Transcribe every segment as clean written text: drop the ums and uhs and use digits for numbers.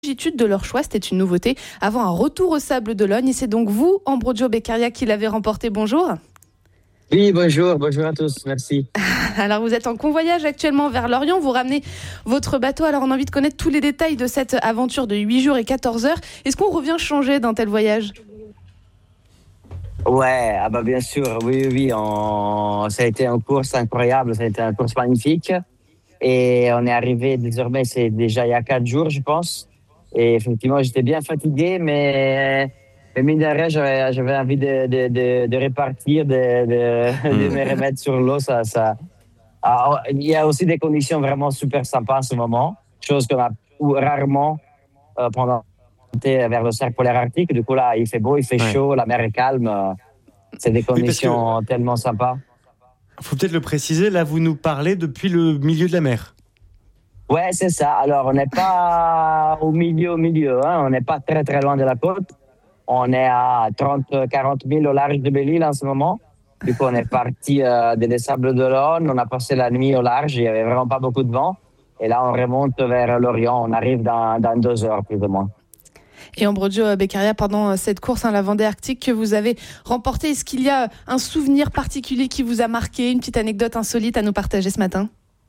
longitude de leur choix, c'était une nouveauté avant un retour au Sable d'Olonne. Et c'est donc vous, Ambrogio Beccaria, qui l'avez remporté. Bonjour. Oui, bonjour à tous, merci. Alors vous êtes en convoyage actuellement vers Lorient, vous ramenez votre bateau. Alors on a envie de connaître tous les détails de cette aventure de 8 jours et 14 heures. Est-ce qu'on revient changer d'un tel voyage ? Ouais, bien sûr, oui, ça a été une course incroyable, ça a été une course magnifique. Et on est arrivé désormais, c'est déjà il y a 4 jours, je pense. Et effectivement, j'étais bien fatigué, mais mine de rien, j'avais envie de repartir, de me remettre sur l'eau. Alors, il y a aussi des conditions vraiment super sympas en ce moment, chose qu'on a rarement pendant vers le cercle polaire arctique. Du coup, là, il fait beau, il fait chaud, la mer est calme. C'est des conditions tellement sympas. Il faut peut-être le préciser, là, vous nous parlez depuis le milieu de la mer. Ouais, c'est ça. Alors, on n'est pas au milieu, hein. On n'est pas très, très loin de la côte. On est à 30-40 000 au large de Belle-Île en ce moment. Du coup, on est parti des Sables d'Olonne. On a passé la nuit au large. Il n'y avait vraiment pas beaucoup de vent. Et là, on remonte vers l'Orient. On arrive dans 2 heures, plus ou moins. Et Ambrogio Beccaria, pendant cette course, la Vendée Arctique que vous avez remportée, est-ce qu'il y a un souvenir particulier qui vous a marqué, une petite anecdote insolite à nous partager ce matin ?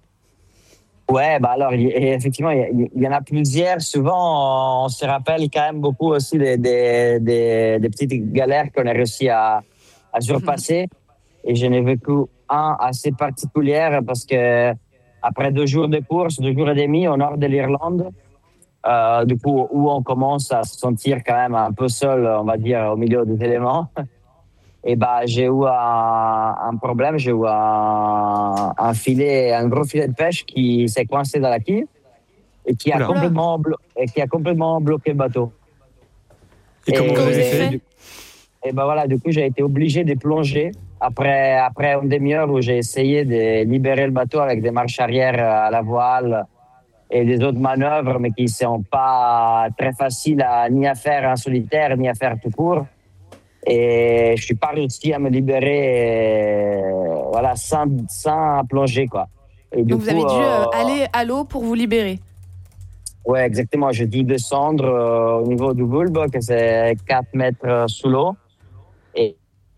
Ouais, alors effectivement, il y en a plusieurs. Souvent, on se rappelle quand même beaucoup aussi des petites galères qu'on a réussi à surpasser. Et j'en ai vécu un assez particulier parce que après 2 jours de course, 2 jours et demi au nord de l'Irlande, du coup, où on commence à se sentir quand même un peu seul, on va dire, au milieu des éléments. Et j'ai eu un problème, j'ai eu un gros filet de pêche qui s'est coincé dans la quille et qui a complètement bloqué le bateau. Et comment vous avez fait ? Et voilà, du coup, j'ai été obligé de plonger après une demi-heure où j'ai essayé de libérer le bateau avec des marches arrière à la voile et des autres manœuvres, mais qui ne sont pas très faciles ni à faire en solitaire, ni à faire tout court. Et je suis pas réussi à me libérer, sans plonger, quoi. Et donc vous avez dû aller à l'eau pour vous libérer. Ouais, exactement. J'ai dû descendre au niveau du bulbe, que c'est 4 mètres sous l'eau. Et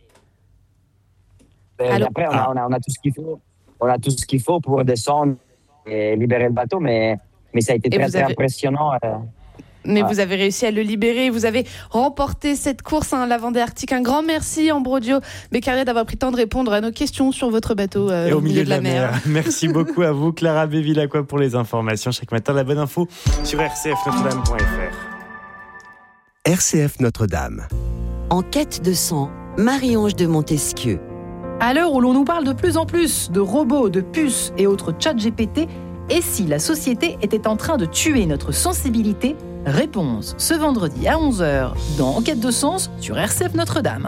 après, on a tout ce qu'il faut. On a tout ce qu'il faut pour descendre et libérer le bateau, mais ça a été très impressionnant. Mais vous avez réussi à le libérer, vous avez remporté cette course, la Vendée Arctique. Un grand merci, Ambrogio Beccaria, d'avoir pris le temps de répondre à nos questions sur votre bateau au milieu de la mer. Merci beaucoup à vous, Clara Bevilacqua, pour les informations. Chaque matin, la bonne info sur rcfnotredame.fr. RCF Notre-Dame. En quête de sang, Marie-Ange de Montesquieu. À l'heure où l'on nous parle de plus en plus de robots, de puces et autres ChatGPT, et si la société était en train de tuer notre sensibilité ? Réponse ce vendredi à 11h dans Enquête de sens sur RCF Notre-Dame.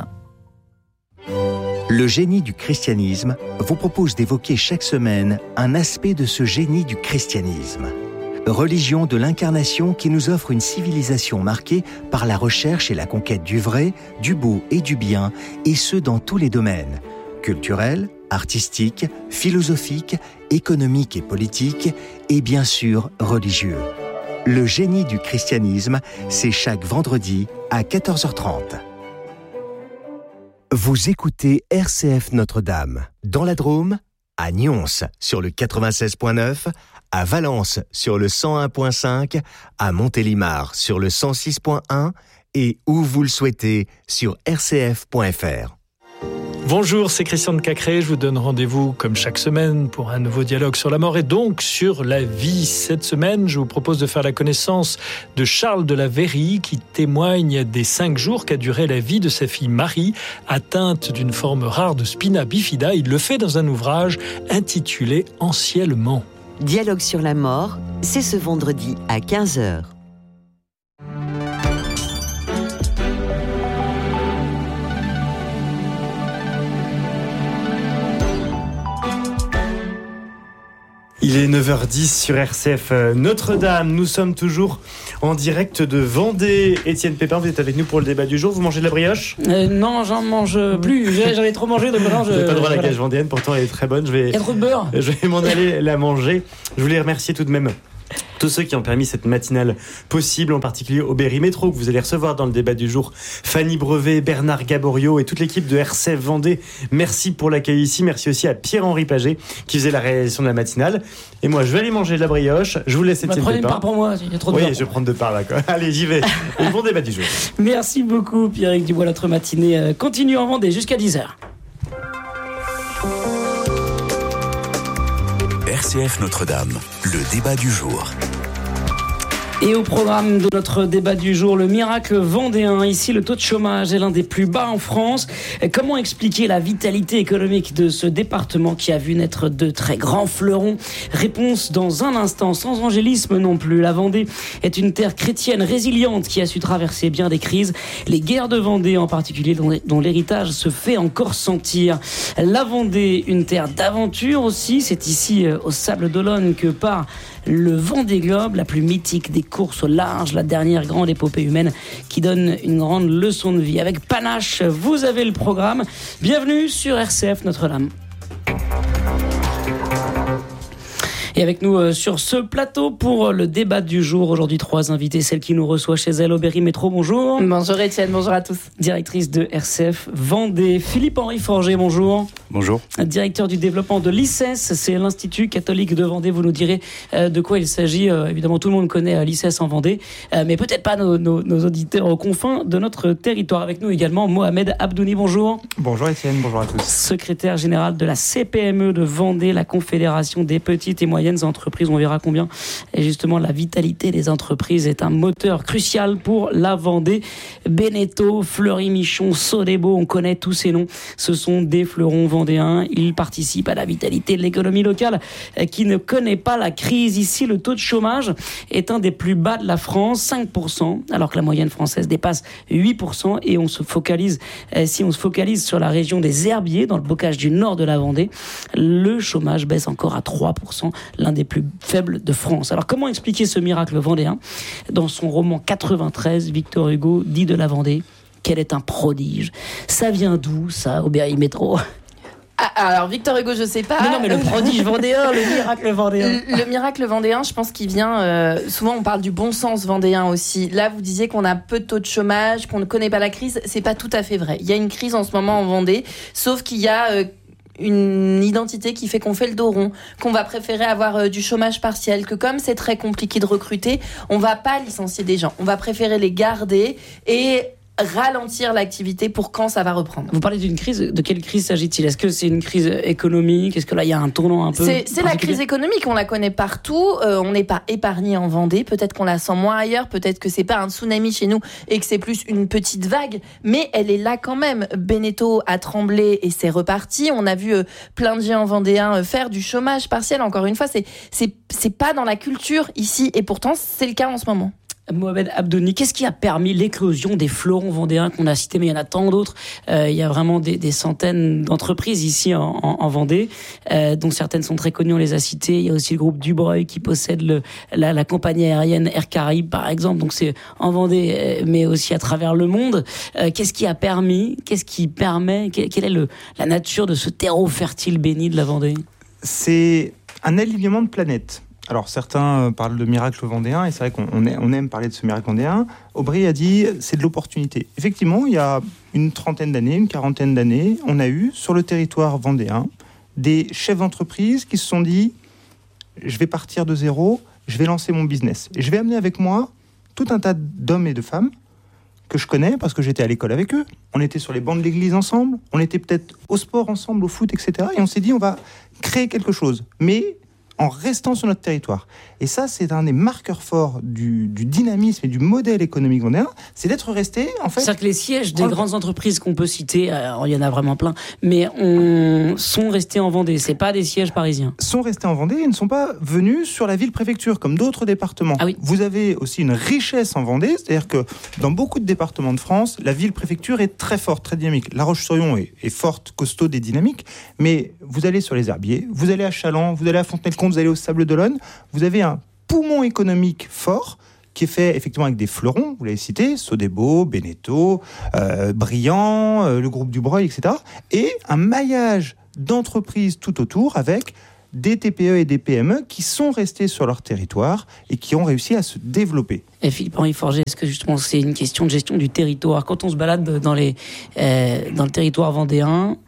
Le génie du christianisme vous propose d'évoquer chaque semaine un aspect de ce génie du christianisme. Religion de l'incarnation qui nous offre une civilisation marquée par la recherche et la conquête du vrai, du beau et du bien, et ce dans tous les domaines, culturels, artistiques, philosophiques, économiques et politiques, et bien sûr religieux. Le génie du christianisme, c'est chaque vendredi à 14h30. Vous écoutez RCF Notre-Dame, dans la Drôme, à Nyons sur le 96.9, à Valence sur le 101.5, à Montélimar sur le 106.1 et où vous le souhaitez sur rcf.fr. Bonjour, c'est Christian de Cacré. Je vous donne rendez-vous comme chaque semaine pour un nouveau dialogue sur la mort et donc sur la vie. Cette semaine, je vous propose de faire la connaissance de Charles de la Verrie qui témoigne des 5 jours qu'a duré la vie de sa fille Marie, atteinte d'une forme rare de spina bifida. Il le fait dans un ouvrage intitulé « Anciennement ». Dialogue sur la mort, c'est ce vendredi à 15h. Il est 9h10 sur RCF Notre-Dame. Nous sommes toujours en direct de Vendée. Étienne Pépin, vous êtes avec nous pour le débat du jour. Vous mangez de la brioche ? Non, j'en mange plus. J'en ai trop mangé, donc maintenant Vous n'avez pas droit à la gage vendéenne, pourtant elle est très bonne. Il y a trop de beurre. Je vais m'en aller la manger. Je voulais remercier tout de même Tous ceux qui ont permis cette matinale possible, en particulier au Berry Métro, que vous allez recevoir dans le débat du jour. Fanny Brevet, Bernard Gaborio et toute l'équipe de RCF Vendée. Merci pour l'accueil ici. Merci aussi à Pierre-Henri Paget qui faisait la réalisation de la matinale. Et moi, je vais aller manger de la brioche. Je vous laisse Étienne Pépin. Prenez une part pour moi, il y a trop de Oui, je vais prendre 2 parts là. Quoi. Allez, j'y vais. Et bon débat du jour. Merci beaucoup, Pierrick Dubois. Notre matinée continue en Vendée jusqu'à 10h. RCF Notre-Dame, le débat du jour. Et au programme de notre débat du jour, le miracle vendéen. Ici, le taux de chômage est l'un des plus bas en France. Comment expliquer la vitalité économique de ce département qui a vu naître de très grands fleurons? Réponse dans un instant, sans angélisme non plus. La Vendée est une terre chrétienne résiliente qui a su traverser bien des crises. Les guerres de Vendée en particulier, dont l'héritage se fait encore sentir. La Vendée, une terre d'aventure aussi. C'est ici, au Sable d'Olonne, que part le Vendée Globe, la plus mythique des courses au large, la dernière grande épopée humaine qui donne une grande leçon de vie. Avec panache, vous avez le programme. Bienvenue sur RCF Notre-Dame. Et avec nous sur ce plateau pour le débat du jour, aujourd'hui 3 invités, celle qui nous reçoit chez elle au Berry Métro, bonjour. Bonjour Étienne, bonjour à tous. Directrice de RCF Vendée, Philippe-Henri Forger, bonjour. Bonjour. Directeur du développement de l'ICES, c'est l'Institut catholique de Vendée, vous nous direz de quoi il s'agit. Évidemment, tout le monde connaît l'ICES en Vendée, mais peut-être pas nos auditeurs aux confins de notre territoire. Avec nous également Mohamed Abdouni, bonjour. Bonjour Étienne, bonjour à tous. Secrétaire général de la CPME de Vendée, la Confédération des petites et moyennes entreprises, on verra combien. Et justement, la vitalité des entreprises est un moteur crucial pour la Vendée. Beneteau, Fleury-Michon, Sodebo, on connaît tous ces noms. Ce sont des fleurons vendéens. Ils participent à la vitalité de l'économie locale qui ne connaît pas la crise. Ici, le taux de chômage est un des plus bas de la France, 5%, alors que la moyenne française dépasse 8%. Et si on se focalise sur la région des Herbiers, dans le bocage du nord de la Vendée, le chômage baisse encore à 3%, l'un des plus faibles de France. Alors comment expliquer ce miracle vendéen? Dans son roman 93, Victor Hugo dit de la Vendée qu'elle est un prodige. Ça vient d'où, ça, au Berry Métro? Alors Victor Hugo, je sais pas. Mais le prodige vendéen, le miracle vendéen. Le miracle vendéen, je pense qu'il vient. Souvent, on parle du bon sens vendéen aussi. Là, vous disiez qu'on a peu de taux de chômage, qu'on ne connaît pas la crise. C'est pas tout à fait vrai. Il y a une crise en ce moment en Vendée, sauf qu'il y a une identité qui fait qu'on fait le dos rond, qu'on va préférer avoir du chômage partiel, que comme c'est très compliqué de recruter, on va pas licencier des gens. On va préférer les garder et ralentir l'activité pour quand ça va reprendre. Vous parlez d'une crise, de quelle crise s'agit-il? Est-ce que c'est une crise économique? Est-ce que là il y a un tournant un peu? C'est la crise économique, on la connaît partout, on n'est pas épargné en Vendée, peut-être qu'on la sent moins ailleurs, peut-être que c'est pas un tsunami chez nous et que c'est plus une petite vague, mais elle est là quand même. Beneteau a tremblé et c'est reparti, on a vu plein de géants vendéens faire du chômage partiel, encore une fois, c'est pas dans la culture ici et pourtant c'est le cas en ce moment. Mohamed Abdouni, qu'est-ce qui a permis l'éclosion des fleurons vendéens qu'on a cités, mais il y en a tant d'autres. Il y a vraiment des centaines d'entreprises ici en Vendée, dont certaines sont très connues, on les a citées. Il y a aussi le groupe Dubreuil qui possède la compagnie aérienne Air Caraïbes, par exemple. Donc c'est en Vendée, mais aussi à travers le monde. Qu'est-ce qui a permis, quelle est la nature de ce terreau fertile béni de la Vendée? C'est un alignement de planètes. Alors certains parlent de miracle vendéen et c'est vrai qu'on aime parler de ce miracle vendéen. Aubry a dit c'est de l'opportunité. Effectivement, il y a une quarantaine d'années, on a eu sur le territoire vendéen des chefs d'entreprise qui se sont dit je vais partir de zéro, je vais lancer mon business. Et je vais amener avec moi tout un tas d'hommes et de femmes que je connais parce que j'étais à l'école avec eux. On était sur les bancs de l'église ensemble, on était peut-être au sport ensemble, au foot, etc. Et on s'est dit on va créer quelque chose. Mais en restant sur notre territoire. Et ça, c'est un des marqueurs forts du dynamisme et du modèle économique vendéen, c'est d'être resté, en fait... C'est-à-dire que les sièges des grandes entreprises qu'on peut citer, il y en a vraiment plein, mais sont restés en Vendée, c'est pas des sièges parisiens. Sont restés en Vendée et ne sont pas venus sur la ville-préfecture, comme d'autres départements. Ah oui. Vous avez aussi une richesse en Vendée, c'est-à-dire que dans beaucoup de départements de France, la ville-préfecture est très forte, très dynamique. La Roche-sur-Yon est forte, costaud et dynamique, mais vous allez sur les Herbiers, vous allez à Challans, vous allez à Fontenay-le-Comte, vous allez au Sable d'Olonne, vous avez un poumon économique fort qui est fait effectivement avec des fleurons, vous l'avez cité, Sodebo, Beneteau, Briand, le groupe Dubreuil, etc. Et un maillage d'entreprises tout autour avec des TPE et des PME qui sont restés sur leur territoire et qui ont réussi à se développer. Et Philippe-Henri Forget, est-ce que justement c'est une question de gestion du territoire ? Quand on se balade dans le territoire vendéen,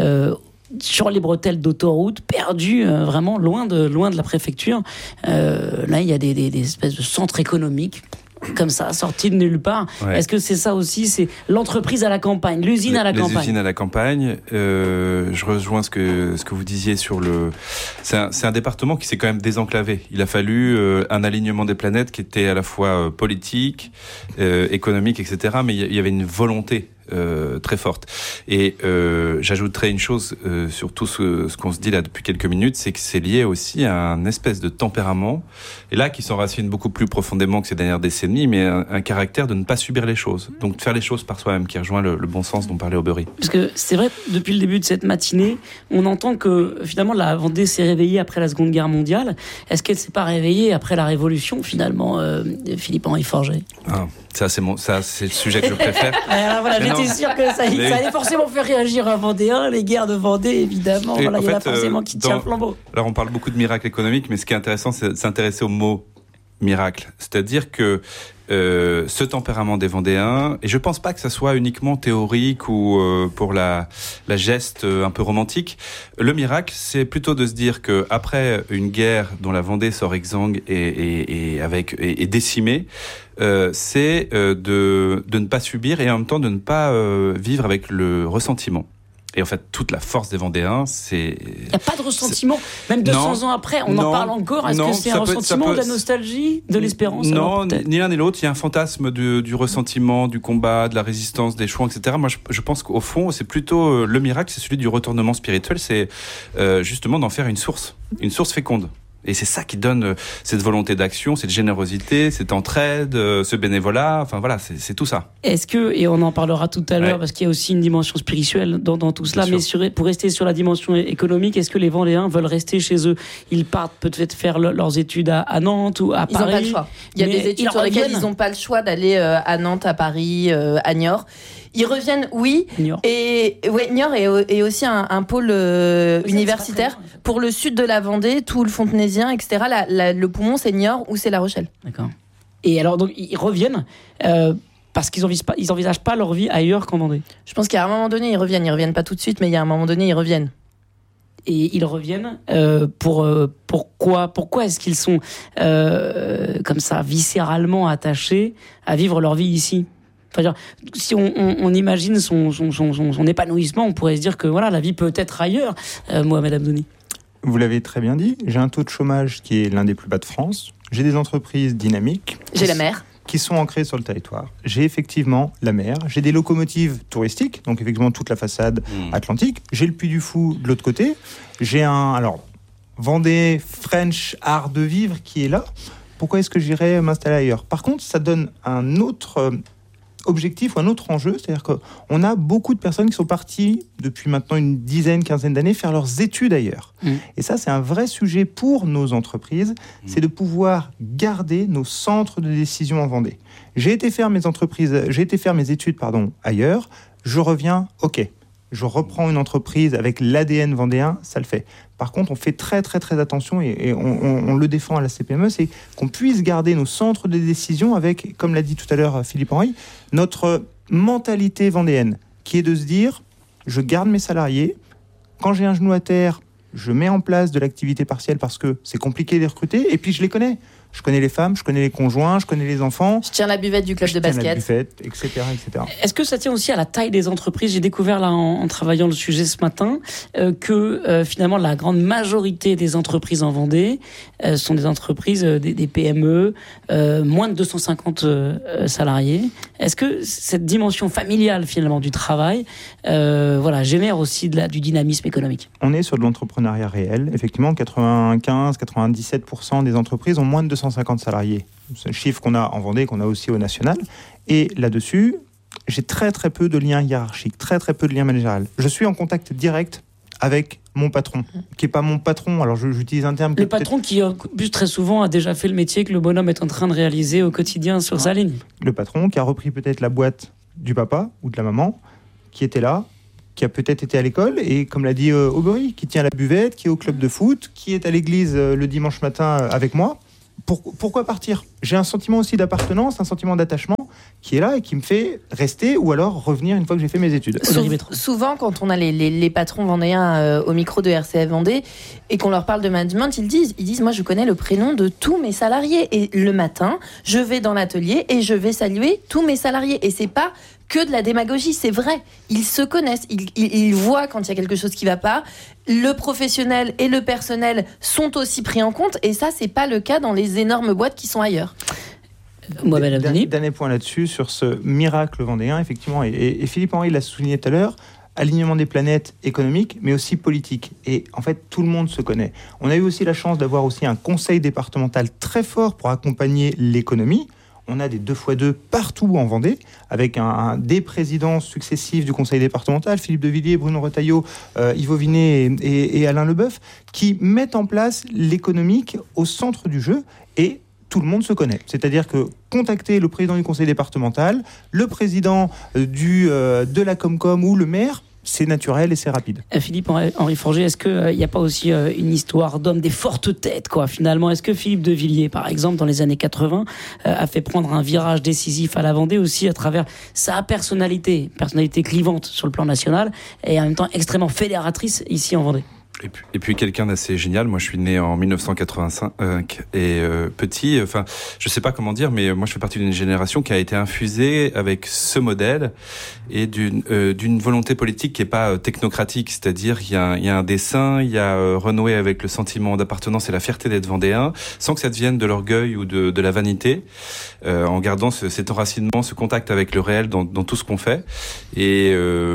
sur les bretelles d'autoroute, perdues, vraiment loin de la préfecture, là il y a des espèces de centres économiques comme ça, sortis de nulle part. Ouais. Est-ce que c'est ça aussi, c'est l'entreprise à la campagne, l'usine à la campagne ? Les usines à la campagne, je rejoins ce que vous disiez sur le... C'est un département qui s'est quand même désenclavé. Il a fallu un alignement des planètes qui était à la fois politique, économique, etc. Mais il y avait une volonté très forte. Et j'ajouterais une chose sur tout ce qu'on se dit là depuis quelques minutes, c'est que c'est lié aussi à un espèce de tempérament, et là qui s'enracine beaucoup plus profondément que ces dernières décennies, mais un caractère de ne pas subir les choses, donc de faire les choses par soi-même, qui rejoint le bon sens dont parlait Aubry. Parce que c'est vrai, depuis le début de cette matinée, on entend que finalement la Vendée s'est réveillée après la Seconde Guerre mondiale. Est-ce qu'elle ne s'est pas réveillée après la Révolution, finalement, Philippe-Henri Forget ? Ça, c'est le sujet que je préfère. Alors voilà, j'étais sûr que ça allait forcément faire réagir un Vendéen, les guerres de Vendée, évidemment. Voilà, il y en a forcément qui tient le flambeau. Alors, on parle beaucoup de miracle économique, mais ce qui est intéressant, c'est de s'intéresser au mot miracle. C'est-à-dire que ce tempérament des Vendéens, et je pense pas que ça soit uniquement théorique ou pour la geste un peu romantique. Le miracle, c'est plutôt de se dire que après une guerre dont la Vendée sort exsangue et décimée, c'est de ne pas subir et en même temps de ne pas vivre avec le ressentiment. Et en fait, toute la force des Vendéens, c'est... Il n'y a pas de ressentiment, même 200 ans après, on en parle encore. Est-ce que c'est un ressentiment, de la nostalgie, de l'espérance ? Non, ni l'un ni l'autre. Il y a un fantasme du ressentiment, du combat, de la résistance, des choix, etc. Moi, je pense qu'au fond, c'est plutôt le miracle, c'est celui du retournement spirituel, c'est justement d'en faire une source féconde. Et c'est ça qui donne cette volonté d'action, cette générosité, cette entraide, ce bénévolat. Enfin voilà, c'est tout ça. Est-ce que, et on en parlera tout à l'heure, parce qu'il y a aussi une dimension spirituelle dans tout cela, mais pour rester sur la dimension économique, est-ce que les Vendéens veulent rester chez eux ? Ils partent peut-être faire leurs études à Nantes ou à Paris. Ils n'ont pas le choix. Il y a des études sur lesquelles ils n'ont pas le choix d'aller à Nantes, à Paris, à Niort. Ils reviennent, oui, Niort. Niort est aussi un pôle universitaire pour le sud de la Vendée, tout le Fontenaisien, etc. Le poumon, c'est Niort ou c'est La Rochelle. D'accord. Et alors, donc, ils reviennent parce qu'ils n'envisagent pas leur vie ailleurs qu'en Vendée. Je pense qu'à un moment donné, ils reviennent pas tout de suite, mais il y a un moment donné, ils reviennent. Et ils reviennent pourquoi est-ce qu'ils sont comme ça, viscéralement attachés à vivre leur vie ici ? Enfin, si on imagine son épanouissement, on pourrait se dire que voilà, la vie peut être ailleurs. Mohamed Abdouni. Vous l'avez très bien dit, j'ai un taux de chômage qui est l'un des plus bas de France. J'ai des entreprises dynamiques. J'ai la mer. Qui sont ancrées sur le territoire. J'ai effectivement la mer. J'ai des locomotives touristiques, donc effectivement toute la façade atlantique. J'ai le Puy du Fou de l'autre côté. J'ai Vendée French Art de Vivre qui est là. Pourquoi est-ce que j'irais m'installer ailleurs ? Par contre, ça donne un autre objectif ou un autre enjeu, c'est-à-dire qu'on a beaucoup de personnes qui sont parties depuis maintenant une quinzaine d'années faire leurs études ailleurs. Et ça, c'est un vrai sujet pour nos entreprises, c'est de pouvoir garder nos centres de décision en Vendée. J'ai été faire mes études ailleurs, je reviens, ok. Je reprends une entreprise avec l'ADN vendéen, ça le fait. Par contre, on fait très très très attention et on le défend à la CPME, c'est qu'on puisse garder nos centres de décision avec, comme l'a dit tout à l'heure Philippe-Henri, notre mentalité vendéenne, qui est de se dire, je garde mes salariés, quand j'ai un genou à terre, je mets en place de l'activité partielle parce que c'est compliqué de les recruter, et puis je les connais. Je connais les femmes, je connais les conjoints, je connais les enfants. Je tiens la buvette du club de basket. La buvette, etc., etc. Est-ce que ça tient aussi à la taille des entreprises ? J'ai découvert là en travaillant le sujet ce matin que finalement la grande majorité des entreprises en Vendée sont des entreprises, des PME, moins de 250 salariés. Est-ce que cette dimension familiale finalement du travail génère aussi du dynamisme économique ? On est sur de l'entrepreneuriat réel. Effectivement, 95-97% des entreprises ont moins de 250 salariés. C'est le chiffre qu'on a en Vendée, qu'on a aussi au national. Et là-dessus, j'ai très très peu de liens hiérarchiques, très très peu de liens managériels. Je suis en contact direct avec mon patron, qui n'est pas mon patron, alors j'utilise un terme... Le patron qui, très souvent, a déjà fait le métier que le bonhomme est en train de réaliser au quotidien sur sa ligne. Le patron qui a repris peut-être la boîte du papa ou de la maman, qui était là, qui a peut-être été à l'école et, comme l'a dit Aubery, qui tient la buvette, qui est au club de foot, qui est à l'église le dimanche matin avec moi. Pourquoi partir ? J'ai un sentiment aussi d'appartenance, un sentiment d'attachement qui est là et qui me fait rester ou alors revenir une fois que j'ai fait mes études. Souvent, quand on a les patrons vendéens au micro de RCF Vendée et qu'on leur parle de management, ils disent moi je connais le prénom de tous mes salariés et le matin, je vais dans l'atelier et je vais saluer tous mes salariés et c'est pas que de la démagogie, c'est vrai. Ils se connaissent, ils voient quand il y a quelque chose qui va pas. Le professionnel et le personnel sont aussi pris en compte et ça, c'est pas le cas dans les énormes boîtes qui sont ailleurs. Dernier point là-dessus, sur ce miracle vendéen, effectivement, et Philippe Henry l'a souligné tout à l'heure, alignement des planètes économiques, mais aussi politique. Et en fait, tout le monde se connaît. On a eu aussi la chance d'avoir aussi un conseil départemental très fort pour accompagner l'économie. On a des 2x2 partout en Vendée, avec des présidents successifs du conseil départemental, Philippe de Villiers, Bruno Retailleau, Yves Vinet et Alain Leboeuf, qui mettent en place l'économique au centre du jeu et tout le monde se connaît. C'est-à-dire que contacter le président du conseil départemental, le président de la Comcom ou le maire, c'est naturel et c'est rapide. Philippe-Henri Forget, est-ce qu'il n'y a pas aussi une histoire d'homme des fortes têtes, quoi, finalement ? Est-ce que Philippe de Villiers, par exemple, dans les années 80, a fait prendre un virage décisif à la Vendée aussi à travers sa personnalité clivante sur le plan national et en même temps extrêmement fédératrice ici en Vendée ? Et puis quelqu'un d'assez génial. Moi, je suis né en 1985 et petit. Enfin, je sais pas comment dire, mais moi, je fais partie d'une génération qui a été infusée avec ce modèle et d'une volonté politique qui est pas technocratique. C'est-à-dire, il y a un dessein, il y a renouer avec le sentiment d'appartenance et la fierté d'être vendéen, sans que ça devienne de l'orgueil ou de la vanité, en gardant cet enracinement, ce contact avec le réel dans tout ce qu'on fait. Et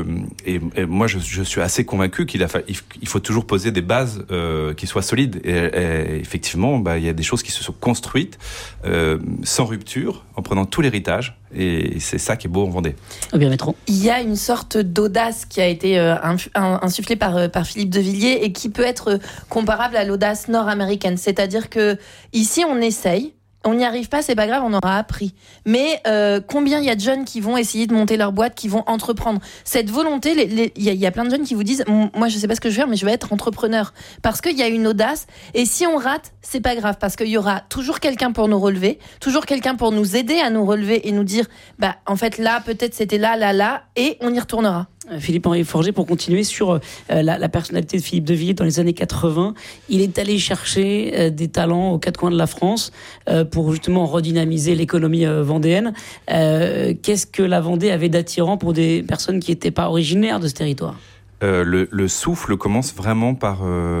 moi, je suis assez convaincu qu'il faut toujours poser des bases qui soient solides et effectivement il y a des choses qui se sont construites sans rupture en prenant tout l'héritage et c'est ça qui est beau en Vendée. Il y a une sorte d'audace qui a été insufflée par Philippe de Villiers et qui peut être comparable à l'audace nord-américaine, c'est-à-dire que ici on essaye. On n'y arrive pas, c'est pas grave, on aura appris. Mais combien il y a de jeunes qui vont essayer de monter leur boîte, qui vont entreprendre ? Cette volonté, il y a plein de jeunes qui vous disent « Moi, je sais pas ce que je vais faire, mais je vais être entrepreneur. » Parce qu'il y a une audace. Et si on rate, c'est pas grave. Parce qu'il y aura toujours quelqu'un pour nous relever, toujours quelqu'un pour nous aider à nous relever et nous dire « En fait, là, peut-être c'était là, et on y retournera. » Philippe-Henri Forget, pour continuer sur la personnalité de Philippe de Villiers dans les années 80, il est allé chercher des talents aux quatre coins de la France pour justement redynamiser l'économie vendéenne. Qu'est-ce que la Vendée avait d'attirant pour des personnes qui n'étaient pas originaires de ce territoire ? Le souffle commence vraiment par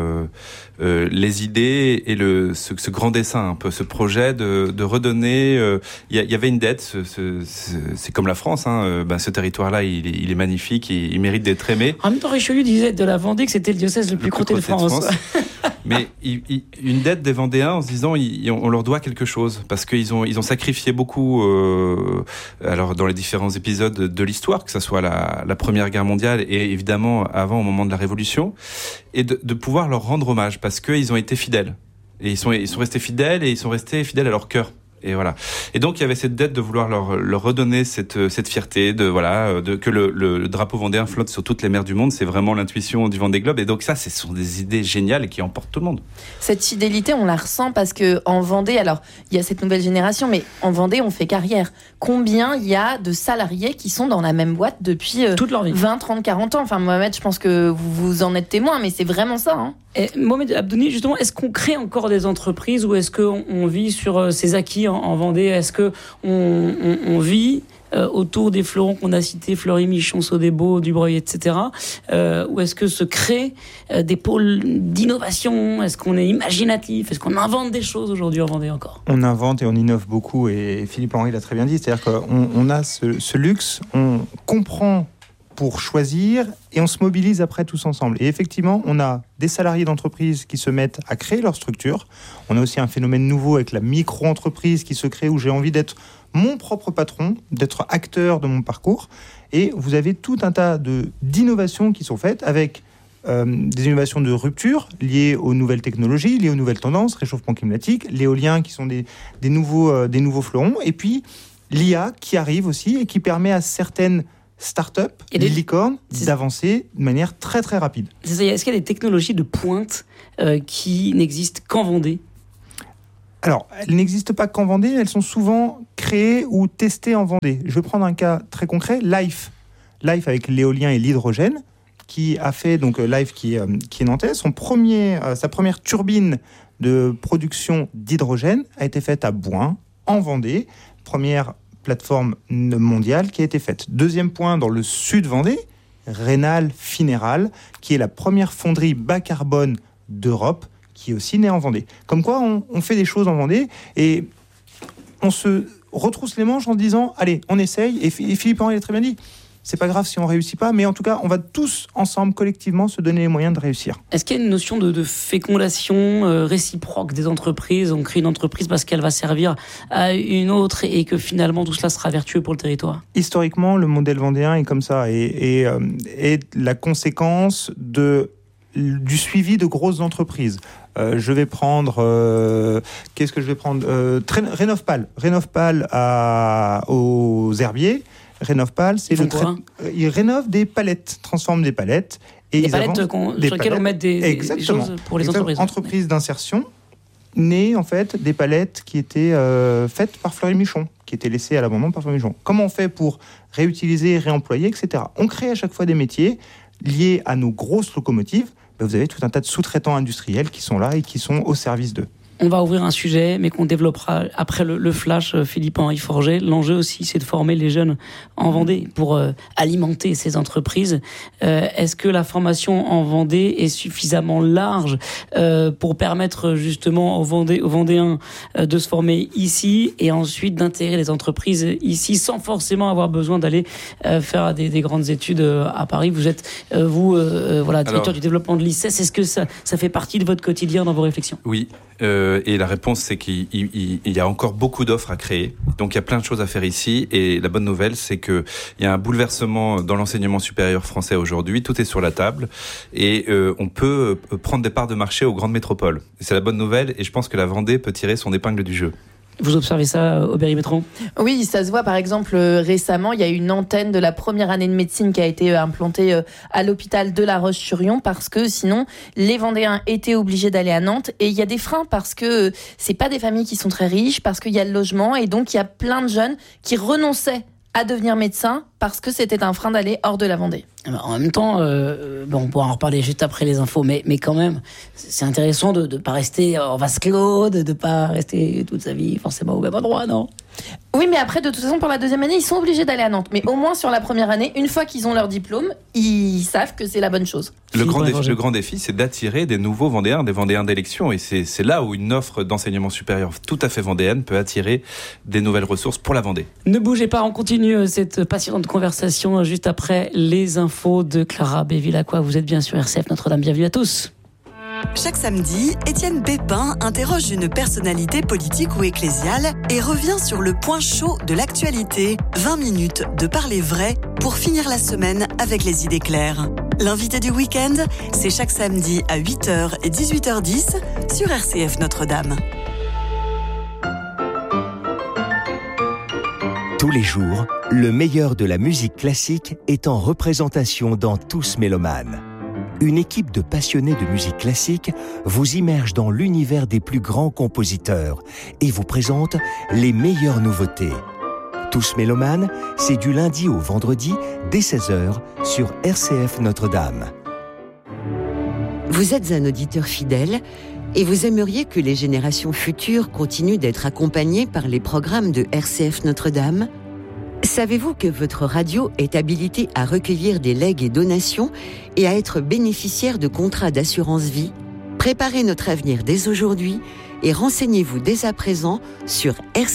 les idées et ce grand dessin, un peu ce projet de redonner. Il y avait une dette. C'est comme la France. Ce territoire-là, il est magnifique. Il mérite d'être aimé. En même temps, Richelieu disait de la Vendée que c'était le diocèse le plus crotté de France. Mais une dette des Vendéens en se disant on leur doit quelque chose parce qu'ils ont sacrifié beaucoup. Alors dans les différents épisodes de l'histoire, que ça soit la Première Guerre mondiale et évidemment avant au moment de la Révolution, et de pouvoir leur rendre hommage parce qu'ils ont été fidèles et ils sont restés fidèles et ils sont restés fidèles à leur cœur. Et voilà. Et donc il y avait cette dette de vouloir leur redonner cette fierté que le drapeau vendéen flotte sur toutes les mers du monde. C'est vraiment l'intuition du Vendée Globe. Et donc ça, ce sont des idées géniales qui emportent tout le monde. Cette fidélité, on la ressent parce que en Vendée, alors il y a cette nouvelle génération, mais en Vendée, on fait carrière. Combien il y a de salariés qui sont dans la même boîte depuis toute leur vie. 20, 30, 40 ans. Enfin, Mohamed, je pense que vous en êtes témoin, mais c'est vraiment ça. Et Mohamed Abdouni, justement, est-ce qu'on crée encore des entreprises ou est-ce qu'on vit sur ces acquis en Vendée ? Est-ce qu'on vit autour des fleurons qu'on a cités, Fleury, Michon, Sodebo, Dubreuil, etc. Ou est-ce que se créent des pôles d'innovation ? Est-ce qu'on est imaginatif ? Est-ce qu'on invente des choses aujourd'hui en Vendée encore ? On invente et on innove beaucoup et Philippe Henry l'a très bien dit. C'est-à-dire qu'on a ce luxe, on comprend pour choisir et on se mobilise après tous ensemble. Et effectivement, on a des salariés d'entreprise qui se mettent à créer leur structure. On a aussi un phénomène nouveau avec la micro-entreprise qui se crée où j'ai envie d'être mon propre patron, d'être acteur de mon parcours. Et vous avez tout un tas d'innovations qui sont faites avec des innovations de rupture liées aux nouvelles technologies, liées aux nouvelles tendances, réchauffement climatique, l'éolien qui sont des nouveaux fleurons. Et puis l'IA qui arrive aussi et qui permet à certaines start-up, les licornes, d'avancer de manière très très rapide. Est-ce qu'il y a des technologies de pointe qui n'existent qu'en Vendée ? Alors, elles n'existent pas qu'en Vendée, elles sont souvent créées ou testées en Vendée. Je vais prendre un cas très concret, Life avec l'éolien et l'hydrogène, qui a fait, donc Life qui est nantais, sa première turbine de production d'hydrogène a été faite à Bouin, en Vendée, première plateforme mondiale qui a été faite. Deuxième point, dans le sud Vendée, Rénal Finéral, qui est la première fonderie bas carbone d'Europe, qui est aussi née en Vendée. Comme quoi, on fait des choses en Vendée et on se retrousse les manches en se disant « Allez, on essaye ». Et Philippe Henry l'a très bien dit, c'est pas grave si on réussit pas, mais en tout cas, on va tous ensemble, collectivement, se donner les moyens de réussir. Est-ce qu'il y a une notion de fécondation réciproque des entreprises ? On crée une entreprise parce qu'elle va servir à une autre et que finalement tout cela sera vertueux pour le territoire. Historiquement, le modèle vendéen est comme ça et la conséquence du suivi de grosses entreprises. Je vais prendre... qu'est-ce que je vais prendre Rénovpal. Rénovpal aux Herbiers. Rénovpal, c'est ils rénovent des palettes, transforment des palettes. Et des palettes sur lesquelles on met des choses pour les entreprises. Entreprise d'insertion, nées en fait des palettes qui étaient faites par Fleury Michon, qui étaient laissées à l'abandon par Fleury Michon. Comment on fait pour réutiliser, réemployer, etc. On crée à chaque fois des métiers liés à nos grosses locomotives. Vous avez tout un tas de sous-traitants industriels qui sont là et qui sont au service d'eux. On va ouvrir un sujet, mais qu'on développera après le flash, Philippe-Henri Forget. L'enjeu aussi, c'est de former les jeunes en Vendée pour alimenter ces entreprises. Est-ce que la formation en Vendée est suffisamment large pour permettre justement aux Vendéens de se former ici et ensuite d'intégrer les entreprises ici sans forcément avoir besoin d'aller faire des grandes études à Paris? Vous êtes, directeur du développement de l'ICES. Est-ce que ça fait partie de votre quotidien dans vos réflexions? Oui. Et la réponse, c'est qu'il y a encore beaucoup d'offres à créer. Donc, il y a plein de choses à faire ici. Et la bonne nouvelle, c'est qu'il y a un bouleversement dans l'enseignement supérieur français aujourd'hui. Tout est sur la table. Et on peut prendre des parts de marché aux grandes métropoles. Et c'est la bonne nouvelle. Et je pense que la Vendée peut tirer son épingle du jeu. Vous observez ça au Berry-Métro ? Oui, ça se voit par exemple récemment, il y a une antenne de la première année de médecine qui a été implantée à l'hôpital de La Roche-sur-Yon parce que sinon les Vendéens étaient obligés d'aller à Nantes et il y a des freins parce que c'est pas des familles qui sont très riches, parce qu'il y a le logement et donc il y a plein de jeunes qui renonçaient à devenir médecin parce que c'était un frein d'aller hors de la Vendée. En même temps, on pourra en reparler juste après les infos, mais quand même, c'est intéressant de ne pas rester en vase clos, de ne pas rester toute sa vie forcément au même endroit, non ? Oui, mais après, de toute façon, pour la deuxième année, ils sont obligés d'aller à Nantes. Mais au moins, sur la première année, une fois qu'ils ont leur diplôme, ils savent que c'est la bonne chose. Le grand défi, c'est d'attirer des nouveaux Vendéens, des Vendéens d'élection. Et c'est là où une offre d'enseignement supérieur tout à fait vendéenne peut attirer des nouvelles ressources pour la Vendée. Ne bougez pas, on continue cette passionnante conversation juste après les infos de Clara Béville-Lacroix. Vous êtes bien sur RCF Notre-Dame. Bienvenue à tous. Chaque samedi, Étienne Pépin interroge une personnalité politique ou ecclésiale et revient sur le point chaud de l'actualité. 20 minutes de parler vrai pour finir la semaine avec les idées claires. L'invité du week-end, c'est chaque samedi à 8h et 18h10 sur RCF Notre-Dame. Tous les jours, le meilleur de la musique classique est en représentation dans Tous Mélomanes. Une équipe de passionnés de musique classique vous immerge dans l'univers des plus grands compositeurs et vous présente les meilleures nouveautés. Tous Mélomanes, c'est du lundi au vendredi dès 16h sur RCF Notre-Dame. Vous êtes un auditeur fidèle et vous aimeriez que les générations futures continuent d'être accompagnées par les programmes de RCF Notre-Dame ? Savez-vous que votre radio est habilitée à recueillir des legs et donations et à être bénéficiaire de contrats d'assurance vie ? Préparez notre avenir dès aujourd'hui et renseignez-vous dès à présent sur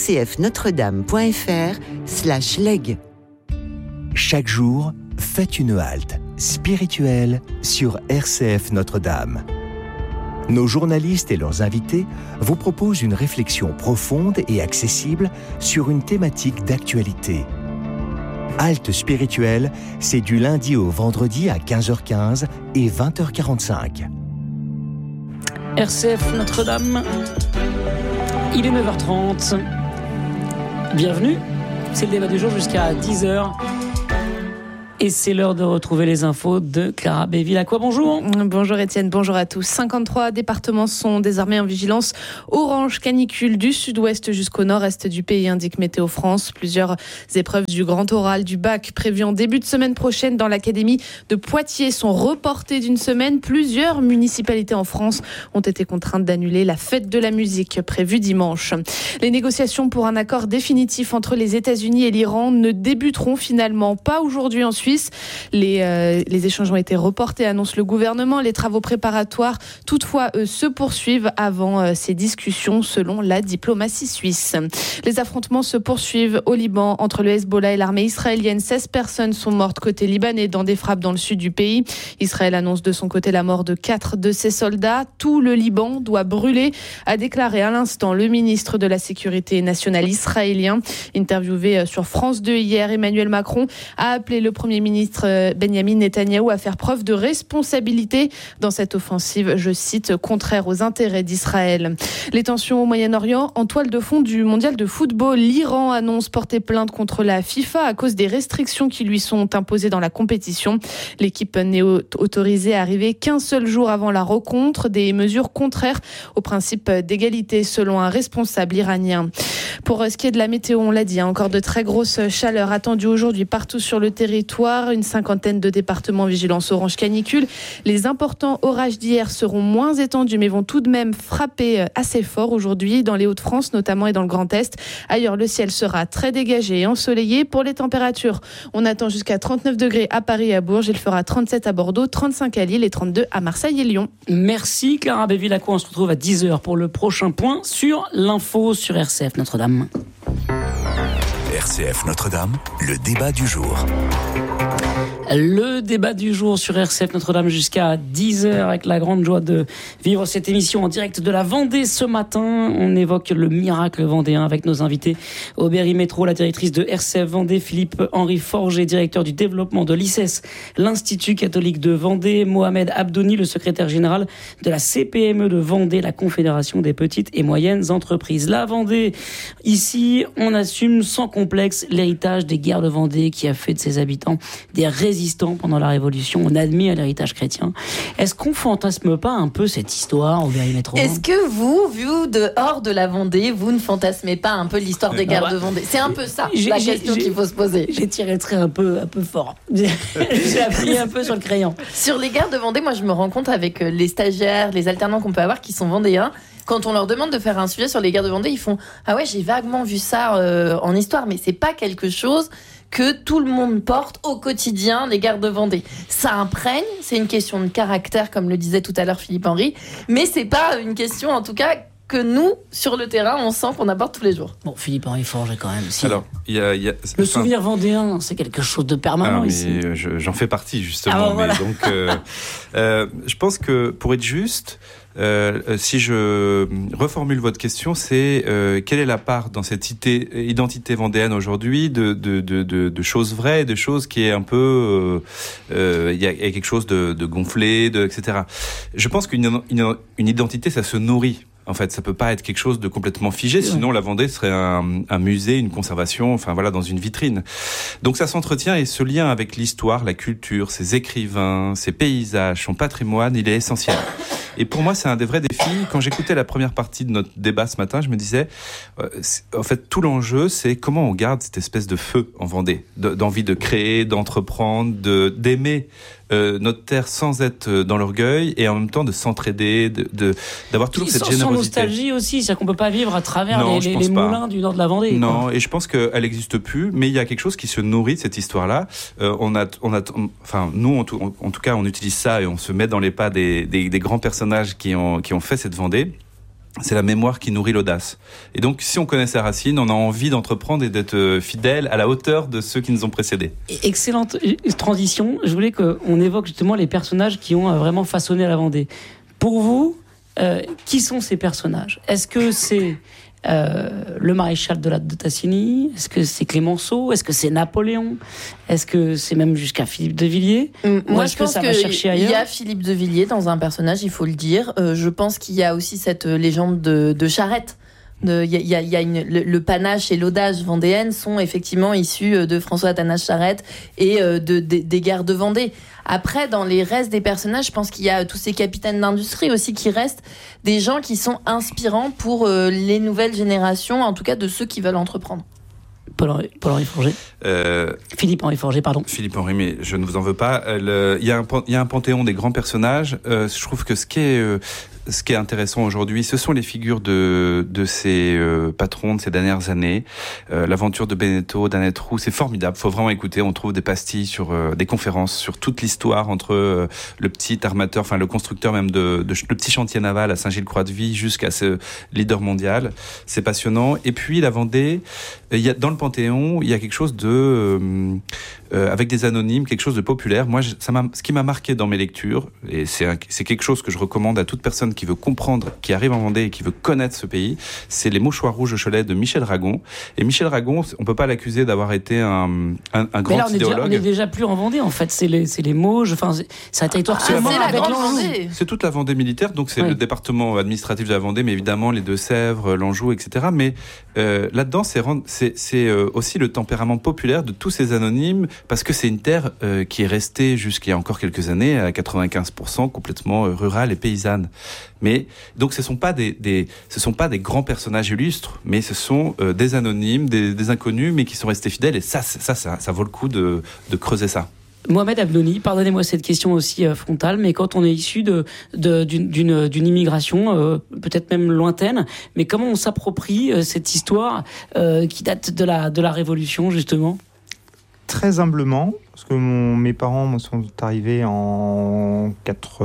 rcfnotredame.fr/leg. Chaque jour, faites une halte spirituelle sur RCF Notre-Dame. Nos journalistes et leurs invités vous proposent une réflexion profonde et accessible sur une thématique d'actualité. Halte spirituelle, c'est du lundi au vendredi à 15h15 et 20h45. RCF Notre-Dame, il est 9h30. Bienvenue, c'est le débat du jour jusqu'à 10h. Et c'est l'heure de retrouver les infos de Clara Béville-Lacroix. Bonjour. Bonjour Étienne, bonjour à tous. 53 départements sont désormais en vigilance orange canicule du sud-ouest jusqu'au nord-est du pays, indique Météo France. Plusieurs épreuves du grand oral du bac prévues en début de semaine prochaine dans l'académie de Poitiers sont reportées d'une semaine. Plusieurs municipalités en France ont été contraintes d'annuler la fête de la musique prévue dimanche. Les négociations pour un accord définitif entre les États-Unis et l'Iran ne débuteront finalement pas aujourd'hui en Suisse. Les échanges ont été reportés, annonce le gouvernement. Les travaux préparatoires, toutefois, se poursuivent avant ces discussions, selon la diplomatie suisse. Les affrontements se poursuivent au Liban entre le Hezbollah et l'armée israélienne. 16 personnes sont mortes côté libanais dans des frappes dans le sud du pays. Israël annonce de son côté la mort de 4 de ses soldats. Tout le Liban doit brûler, a déclaré à l'instant le ministre de la Sécurité nationale israélien. Interviewé sur France 2 hier, Emmanuel Macron a appelé le Premier ministre Benyamin Netanyahou à faire preuve de responsabilité dans cette offensive, je cite, contraire aux intérêts d'Israël. Les tensions au Moyen-Orient en toile de fond du mondial de football. L'Iran annonce porter plainte contre la FIFA à cause des restrictions qui lui sont imposées dans la compétition. L'équipe n'est autorisée à arriver qu'un seul jour avant la rencontre, des mesures contraires au principe d'égalité selon un responsable iranien. Pour ce qui est de la météo, on l'a dit, encore de très grosses chaleurs attendues aujourd'hui partout sur le territoire. Une cinquantaine de départements en vigilance orange canicule. Les importants orages d'hier seront moins étendus mais vont tout de même frapper assez fort aujourd'hui dans les Hauts-de-France notamment et dans le Grand Est. Ailleurs, le ciel sera très dégagé et ensoleillé. Pour les températures, on attend jusqu'à 39 degrés à Paris et à Bourges. Il fera 37 à Bordeaux, 35 à Lille et 32 à Marseille et Lyon. Merci Clara Béville-Lacroix. On se retrouve à 10h pour le prochain point sur l'info sur RCF Notre-Dame. RCF Notre-Dame, le débat du jour. Le débat du jour sur RCF Notre-Dame jusqu'à 10h avec la grande joie de vivre cette émission en direct de la Vendée ce matin. On évoque le miracle vendéen avec nos invités au Berry Métro, la directrice de RCF Vendée, Philippe-Henri Forger, directeur du développement de l'ICES, l'Institut catholique de Vendée, Mohamed Abdouni, le secrétaire général de la CPME de Vendée, la Confédération des petites et moyennes entreprises. La Vendée, ici, on assume sans complexe l'héritage des guerres de Vendée qui a fait de ses habitants des résistants pendant la Révolution. On admire l'héritage chrétien. Est-ce qu'on fantasme pas un peu cette histoire au Berry Métro ? Est-ce que vous, vu dehors de la Vendée, vous ne fantasmez pas un peu l'histoire des guerres de Vendée ? C'est un peu ça, la question qu'il faut se poser. J'ai tiré le trait un peu fort. J'ai appuyé un peu sur le crayon. Sur les guerres de Vendée, moi je me rends compte avec les stagiaires, les alternants qu'on peut avoir qui sont vendéens. Quand on leur demande de faire un sujet sur les guerres de Vendée, ils font « Ah ouais, j'ai vaguement vu ça en histoire, mais c'est pas quelque chose que tout le monde porte au quotidien, les guerres de Vendée. » Ça imprègne, c'est une question de caractère, comme le disait tout à l'heure Philippe-Henri, mais c'est pas une question, en tout cas, que nous, sur le terrain, on sent qu'on aborde tous les jours. Bon, Philippe-Henri Forger quand même. Si. Alors, le souvenir vendéen, c'est quelque chose de permanent ici. J'en fais partie, justement. Voilà. Mais donc, je pense que, pour être juste, si je reformule votre question, c'est quelle est la part dans cette identité vendéenne aujourd'hui de choses vraies, de choses qui est un peu il y a quelque chose de gonflé, etc. Je pense qu'une identité, ça se nourrit. En fait, ça peut pas être quelque chose de complètement figé, sinon la Vendée serait un musée, une conservation, enfin voilà, dans une vitrine. Donc ça s'entretient et ce lien avec l'histoire, la culture, ses écrivains, ses paysages, son patrimoine, il est essentiel. Et pour moi, c'est un des vrais défis. Quand j'écoutais la première partie de notre débat ce matin, je me disais, en fait, tout l'enjeu, c'est comment on garde cette espèce de feu en Vendée, d'envie de créer, d'entreprendre, d'aimer notre terre sans être dans l'orgueil et en même temps de s'entraider, d'avoir toujours cette générosité. Sans nostalgie aussi, c'est-à-dire qu'on peut pas vivre à travers les moulins du nord de la Vendée. Non, et je pense qu'elle n'existe plus, mais il y a quelque chose qui se nourrit de cette histoire-là. Enfin, nous, en tout cas, on utilise ça et on se met dans les pas des grands personnages qui ont fait cette Vendée. C'est la mémoire qui nourrit l'audace. Et donc, si on connaît sa racine, on a envie d'entreprendre et d'être fidèle à la hauteur de ceux qui nous ont précédés. Excellente transition. Je voulais qu'on évoque justement les personnages qui ont vraiment façonné la Vendée. Pour vous, qui sont ces personnages ? Est-ce que c'est le maréchal de Tassigny ? Est-ce que c'est Clémenceau ? Est-ce que c'est Napoléon ? Est-ce que c'est même jusqu'à Philippe de Villiers ? Moi, je pense qu'il y a Philippe de Villiers dans un personnage, il faut le dire. Je pense qu'il y a aussi cette légende de Charette. Le panache et l'audace vendéenne sont effectivement issus de François Athanas-Charette et des guerres de Vendée. Après, dans les restes des personnages, je pense qu'il y a tous ces capitaines d'industrie aussi qui restent, des gens qui sont inspirants pour les nouvelles générations, en tout cas de ceux qui veulent entreprendre. Paul-Henri Forget. Philippe-Henri Forget, pardon. Philippe-Henri, mais je ne vous en veux pas. Il y a un panthéon des grands personnages. Je trouve que ce qui est intéressant aujourd'hui, ce sont les figures de ces patrons de ces dernières années. L'aventure de Beneteau, d'Annette Roux, c'est formidable. Faut vraiment écouter. On trouve des pastilles sur des conférences sur toute l'histoire entre le petit armateur, enfin le constructeur même le petit chantier naval à Saint-Gilles-Croix-de-Vie jusqu'à ce leader mondial. C'est passionnant. Et puis la Vendée, dans le Panthéon, il y a quelque chose avec des anonymes, quelque chose de populaire. Moi, ce qui m'a marqué dans mes lectures, et c'est quelque chose que je recommande à toute personne qui veut comprendre, qui arrive en Vendée et qui veut connaître ce pays, c'est Les Mouchoirs rouges au Cholet de Michel Ragon. Et Michel Ragon, on peut pas l'accuser d'avoir été un grand idéologue. On est déjà plus en Vendée, en fait. C'est les Mauges, enfin, c'est un territoire seulement avec l'Anjou. C'est toute la Vendée militaire, donc c'est le département administratif de la Vendée, mais évidemment les Deux-Sèvres, l'Anjou, etc. Mais là-dedans, c'est aussi le tempérament populaire de tous ces anonymes, parce que c'est une terre qui est restée jusqu'il y a encore quelques années à 95% complètement rurale et paysanne. Mais donc ce sont pas des grands personnages illustres, mais ce sont des anonymes, des inconnus, mais qui sont restés fidèles. Et ça vaut le coup de creuser ça. Mohamed Abnoni, pardonnez-moi cette question aussi frontale, mais quand on est issu d'une immigration, peut-être même lointaine, mais comment on s'approprie cette histoire qui date de la Révolution, justement ? Très humblement, parce que mes parents sont arrivés en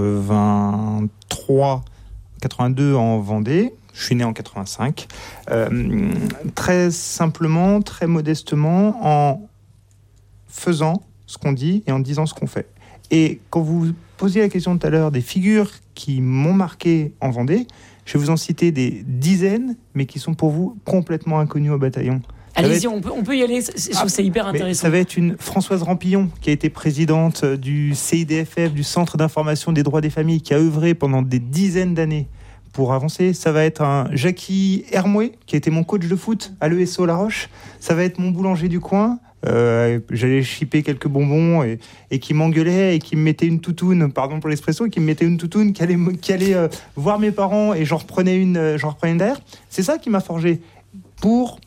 82 en Vendée. Je suis né en 85. Très simplement, très modestement, en faisant ce qu'on dit et en disant ce qu'on fait. Et quand vous posiez la question tout à l'heure des figures qui m'ont marqué en Vendée, je vais vous en citer des dizaines, mais qui sont pour vous complètement inconnues au bataillon. Allez-y, on peut y aller, c'est hyper intéressant. Ça va être une Françoise Rampillon, qui a été présidente du CIDFF, du Centre d'information des droits des familles, qui a œuvré pendant des dizaines d'années pour avancer. Ça va être un Jackie Hermouet, qui a été mon coach de foot à l'ESO La Roche. Ça va être mon boulanger du coin. J'allais chipper quelques bonbons et qui m'engueulait et qui me mettait une toutoune, pardon pour l'expression, qui allait voir mes parents et j'en reprenais une derrière. C'est ça qui m'a forgé pour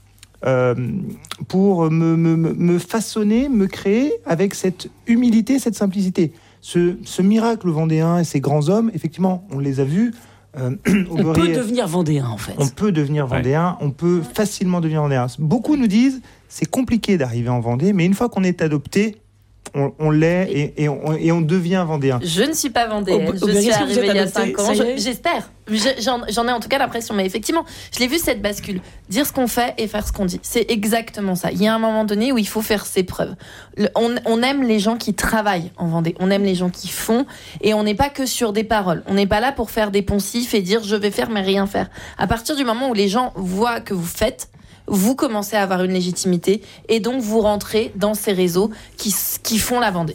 me façonner, me créer avec cette humilité, cette simplicité. Ce miracle vendéen et ces grands hommes, effectivement, on les a vus. On peut devenir vendéen, en fait. On peut devenir vendéen, on peut facilement devenir vendéen. Beaucoup nous disent, c'est compliqué d'arriver en Vendée, mais une fois qu'on est adopté, on l'est et on devient vendéen. Je ne suis pas vendéenne, je suis arrivée il y a 5 ans, j'espère. J'en ai en tout cas l'impression, mais effectivement, je l'ai vu cette bascule. Dire ce qu'on fait et faire ce qu'on dit, c'est exactement ça. Il y a un moment donné où il faut faire ses preuves. On aime les gens qui travaillent en Vendée, on aime les gens qui font, et on n'est pas que sur des paroles. On n'est pas là pour faire des poncifs et dire je vais faire mais rien faire. À partir du moment où les gens voient que vous faites, vous commencez à avoir une légitimité et donc vous rentrez dans ces réseaux qui font la Vendée.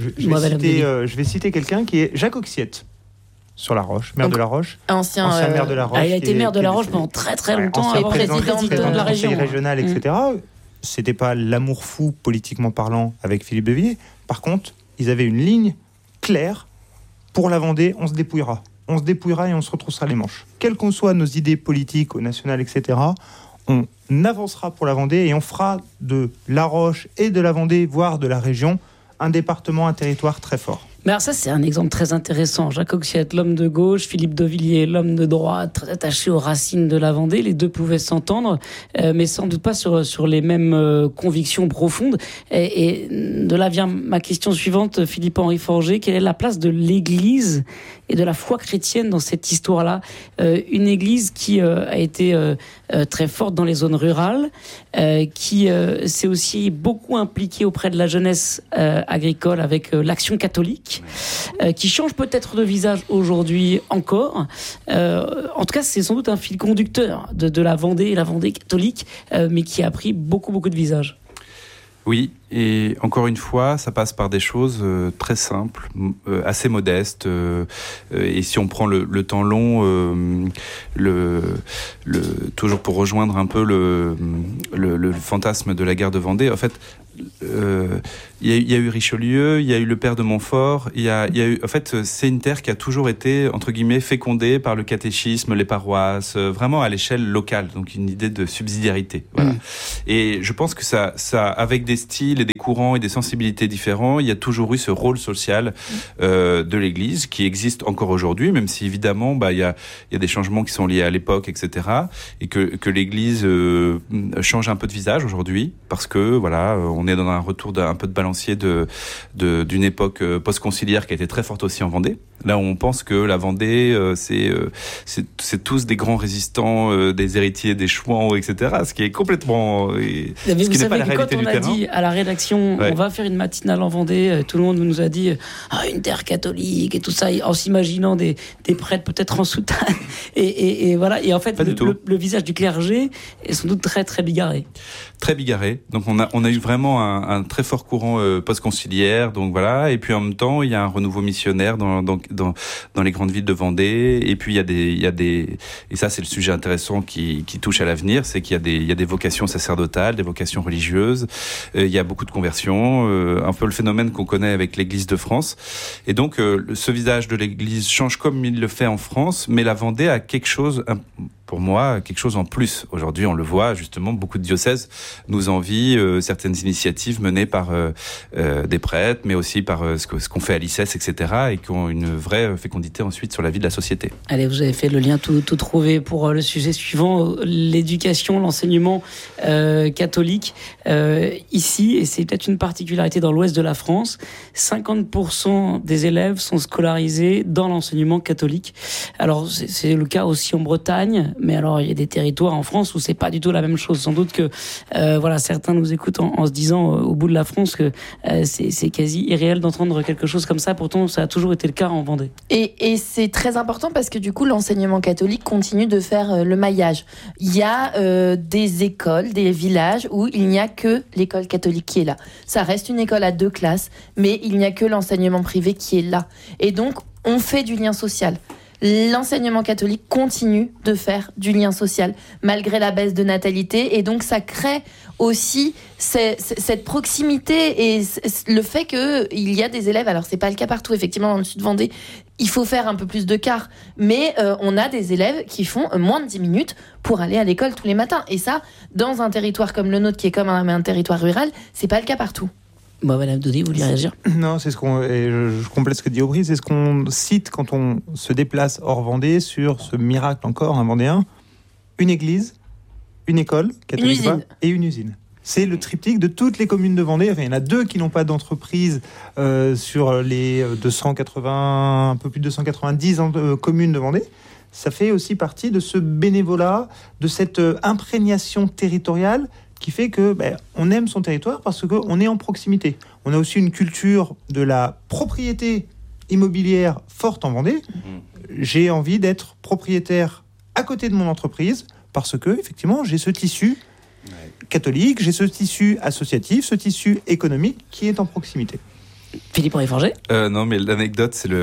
Je vais citer quelqu'un qui est Jacques Auxiette sur La Roche, maire de La Roche. Ancien maire de La Roche. Il a été maire de La Roche pendant très très longtemps, avant président de la région. Régional, etc. C'était pas l'amour fou politiquement parlant avec Philippe de Villiers. Par contre, ils avaient une ligne claire. Pour la Vendée, on se dépouillera. On se dépouillera et on se retroussera les manches. Quelles qu'en soient nos idées politiques, au national, etc., on avancera pour la Vendée et on fera de La Roche et de la Vendée, voire de la région, un département, un territoire très fort. Mais alors ça, c'est un exemple très intéressant. Jacques Auxiette, l'homme de gauche, Philippe de Villiers, l'homme de droite, très attaché aux racines de la Vendée. Les deux pouvaient s'entendre, mais sans doute pas sur les mêmes convictions profondes. Et de là vient ma question suivante, Philippe-Henri Forget. Quelle est la place de l'Église et de la foi chrétienne dans cette histoire-là ? Une Église qui a été très forte dans les zones rurales, qui s'est aussi beaucoup impliquée auprès de la jeunesse agricole avec l'Action catholique, qui change peut-être de visage aujourd'hui encore. En tout cas, c'est sans doute un fil conducteur de la Vendée et la Vendée catholique, mais qui a pris beaucoup de visage. Oui, et encore une fois, ça passe par des choses très simples, assez modestes. Et si on prend le temps long, toujours pour rejoindre un peu le fantasme de la guerre de Vendée, en fait, il y a eu Richelieu, il y a eu le père de Montfort, il y a eu, en fait, c'est une terre qui a toujours été, entre guillemets, fécondée par le catéchisme, les paroisses, vraiment à l'échelle locale, donc une idée de subsidiarité. Voilà. Et je pense que ça, avec des styles et des courants et des sensibilités différents, il y a toujours eu ce rôle social de l'Église qui existe encore aujourd'hui, même si évidemment, il y a des changements qui sont liés à l'époque, etc., et que l'Église change un peu de visage aujourd'hui, parce que voilà, on est dans un retour d'un peu de balancier d'une époque post-conciliaire qui a été très forte aussi en Vendée. Là où on pense que la Vendée, c'est tous des grands résistants, des héritiers des Chouans, etc. Ce qui est complètement, ce qui n'est pas la réalité du terrain. Quand on a dit à la rédaction, on va faire une matinale en Vendée, tout le monde nous a dit une terre catholique et tout ça, en s'imaginant des prêtres peut-être en soutane et voilà. Et en fait, le visage du clergé est sans doute très très bigarré. Très bigarré. Donc on a eu vraiment un très fort courant post-conciliaire. Donc voilà. Et puis en même temps, il y a un renouveau missionnaire dans les grandes villes de Vendée. Et puis il y a des et ça c'est le sujet intéressant qui touche à l'avenir, c'est qu'il y a des vocations sacerdotales, des vocations religieuses. Il y a beaucoup de conversions, un peu le phénomène qu'on connaît avec l'Église de France. Et donc ce visage de l'Église change comme il le fait en France, mais la Vendée a quelque chose, pour moi, quelque chose en plus. Aujourd'hui, on le voit, justement, beaucoup de diocèses nous envient certaines initiatives menées par des prêtres, mais aussi par ce qu'on fait à l'ICES, etc., et qui ont une vraie fécondité ensuite sur la vie de la société. Allez, vous avez fait le lien tout trouvé pour le sujet suivant, l'éducation, l'enseignement catholique. Ici, et c'est peut-être une particularité dans l'ouest de la France, 50% des élèves sont scolarisés dans l'enseignement catholique. Alors, c'est le cas aussi en Bretagne, mais alors il y a des territoires en France où c'est pas du tout la même chose. Sans doute que voilà, certains nous écoutent en se disant au bout de la France que c'est quasi irréel d'entendre quelque chose comme ça. Pourtant, ça a toujours été le cas en Vendée. Et c'est très important parce que du coup, l'enseignement catholique continue de faire le maillage. Il y a des écoles, des villages où il n'y a que l'école catholique qui est là. Ça reste une école à 2 classes, mais il n'y a que l'enseignement privé qui est là. Et donc, on fait du lien social. L'enseignement catholique continue de faire du lien social malgré la baisse de natalité, et donc ça crée aussi cette proximité et le fait qu'il y a des élèves, alors c'est pas le cas partout effectivement dans le sud Vendée, il faut faire un peu plus de quart, mais on a des élèves qui font moins de 10 minutes pour aller à l'école tous les matins, et ça dans un territoire comme le nôtre qui est comme un territoire rural, c'est pas le cas partout. Madame Daudet, vous voulez réagir ? Non, c'est je complète ce que dit Aubry, c'est ce qu'on cite quand on se déplace hors Vendée sur ce miracle encore, un Vendéen, une église, une école catholique et une usine. C'est le triptyque de toutes les communes de Vendée. Enfin, il y en a 2 qui n'ont pas d'entreprise sur les 280, un peu plus de 290 communes de Vendée. Ça fait aussi partie de ce bénévolat, de cette imprégnation territoriale qui fait que on aime son territoire parce qu'on est en proximité. On a aussi une culture de la propriété immobilière forte en Vendée. J'ai envie d'être propriétaire à côté de mon entreprise parce que, effectivement, j'ai ce tissu catholique, j'ai ce tissu associatif, ce tissu économique qui est en proximité. Philippe Henri-Forget ? Non, mais l'anecdote, c'est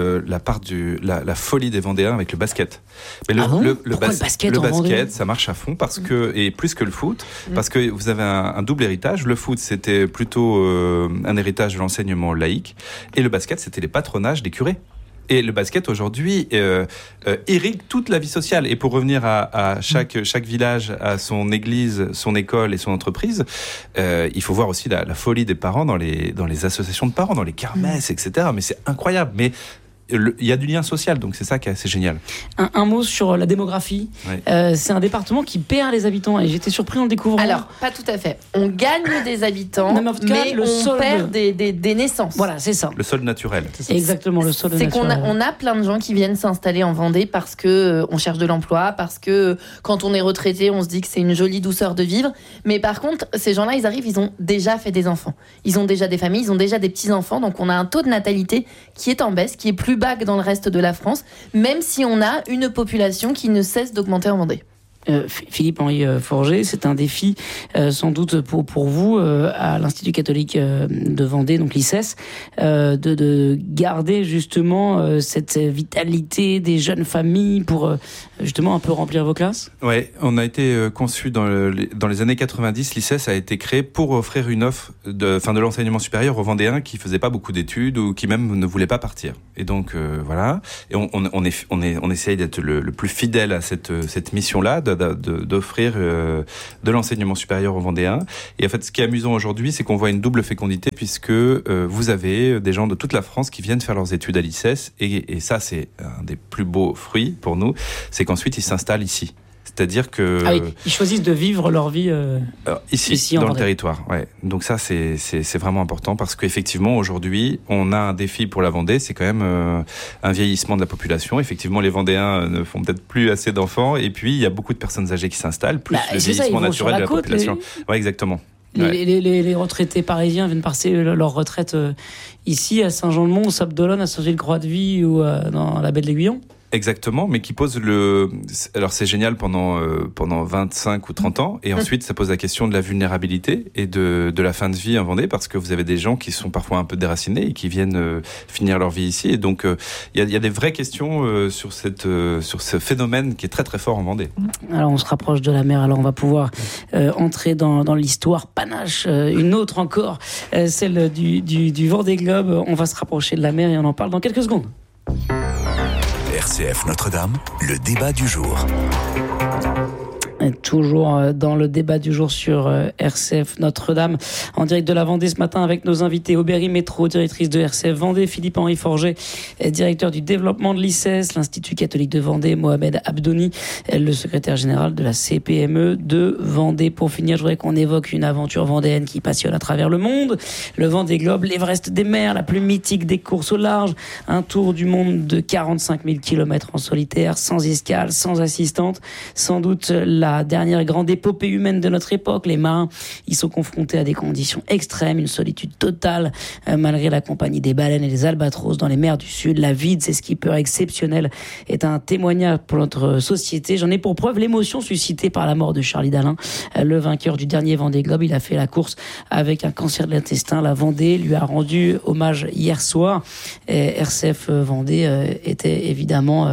la folie des Vendéens avec le basket. Mais le basket, ça marche à fond parce que, et plus que le foot, parce que vous avez un double héritage. Le foot, c'était plutôt un héritage de l'enseignement laïque, et le basket, c'était les patronages des curés. Et le basket, aujourd'hui, irrigue toute la vie sociale. Et pour revenir à chaque village, à son église, son école et son entreprise, il faut voir aussi la folie des parents dans les associations de parents, dans les kermesses, etc. Mais c'est incroyable. Mais il y a du lien social, donc c'est ça qui est assez génial. Un mot sur la démographie. Ouais. C'est un département qui perd les habitants, et j'étais surpris en le découvrant. Alors, pas tout à fait. On gagne des habitants, mais on perd des naissances. Voilà, c'est ça. Le sol naturel. C'est exactement le sol naturel. C'est qu'on a plein de gens qui viennent s'installer en Vendée parce que on cherche de l'emploi, parce que quand on est retraité, on se dit que c'est une jolie douceur de vivre. Mais par contre, ces gens-là, ils arrivent, ils ont déjà fait des enfants. Ils ont déjà des familles, ils ont déjà des petits-enfants. Donc on a un taux de natalité qui est en baisse, qui est plus bas que dans le reste de la France, même si on a une population qui ne cesse d'augmenter en Vendée. Philippe-Henri Forget, c'est un défi sans doute pour vous à l'Institut catholique de Vendée, donc l'ICES, de garder justement cette vitalité des jeunes familles pour justement un peu remplir vos classes. Ouais, on a été conçu dans les années 90. L'ICES a été créé pour offrir une offre de l'enseignement supérieur aux Vendéens qui faisaient pas beaucoup d'études ou qui même ne voulaient pas partir. Et donc voilà. Et on essaye d'être le plus fidèle à cette mission-là, d'offrir de l'enseignement supérieur aux Vendéens. Et en fait, ce qui est amusant aujourd'hui, c'est qu'on voit une double fécondité puisque vous avez des gens de toute la France qui viennent faire leurs études à l'ICES et ça, c'est un des plus beaux fruits pour nous, c'est qu'ensuite, ils s'installent ici. C'est-à-dire que... Ah oui, ils choisissent de vivre leur vie ici dans le territoire. Ouais. Donc ça, c'est vraiment important parce qu'effectivement, aujourd'hui, on a un défi pour la Vendée, c'est quand même un vieillissement de la population. Effectivement, les Vendéens ne font peut-être plus assez d'enfants et puis il y a beaucoup de personnes âgées qui s'installent, plus le vieillissement naturel de la population. Ouais, exactement. Les retraités parisiens viennent passer leur retraite ici, à Saint-Jean-de-Mont, au Sable-d'Olonne, à Saint-Gilles-Croix-de-Vie ou dans la baie de l'Aiguillon. Exactement, mais qui pose alors c'est génial pendant 25 ou 30 ans, et ensuite ça pose la question de la vulnérabilité et de la fin de vie en Vendée, parce que vous avez des gens qui sont parfois un peu déracinés et qui viennent finir leur vie ici, et donc il y a des vraies questions sur ce phénomène qui est très très fort en Vendée. Alors on se rapproche de la mer, alors on va pouvoir entrer dans l'histoire panache, une autre encore, celle du Vendée Globe. On va se rapprocher de la mer et on en parle dans quelques secondes. RCF Notre-Dame, le débat du jour. Toujours dans le débat du jour sur RCF Notre-Dame, en direct de la Vendée ce matin avec nos invités Aubéry Métro, directrice de RCF Vendée, Philippe-Henri Forget, directeur du développement de l'ICES, l'Institut catholique de Vendée, Mohamed Abdouni, le secrétaire général de la CPME de Vendée. Pour finir, je voudrais qu'on évoque une aventure vendéenne qui passionne à travers le monde, le Vendée Globe, l'Everest des mers, la plus mythique des courses au large, un tour du monde de 45 000 km en solitaire, sans escale, sans assistante, sans doute la dernière grande épopée humaine de notre époque. Les marins y sont confrontés à des conditions extrêmes, une solitude totale, malgré la compagnie des baleines et des albatros dans les mers du Sud. La vie de ces skippers exceptionnels est un témoignage pour notre société. J'en ai pour preuve l'émotion suscitée par la mort de Charlie Dalin, le vainqueur du dernier Vendée Globe. Il a fait la course avec un cancer de l'intestin. La Vendée lui a rendu hommage hier soir. Et RCF Vendée était évidemment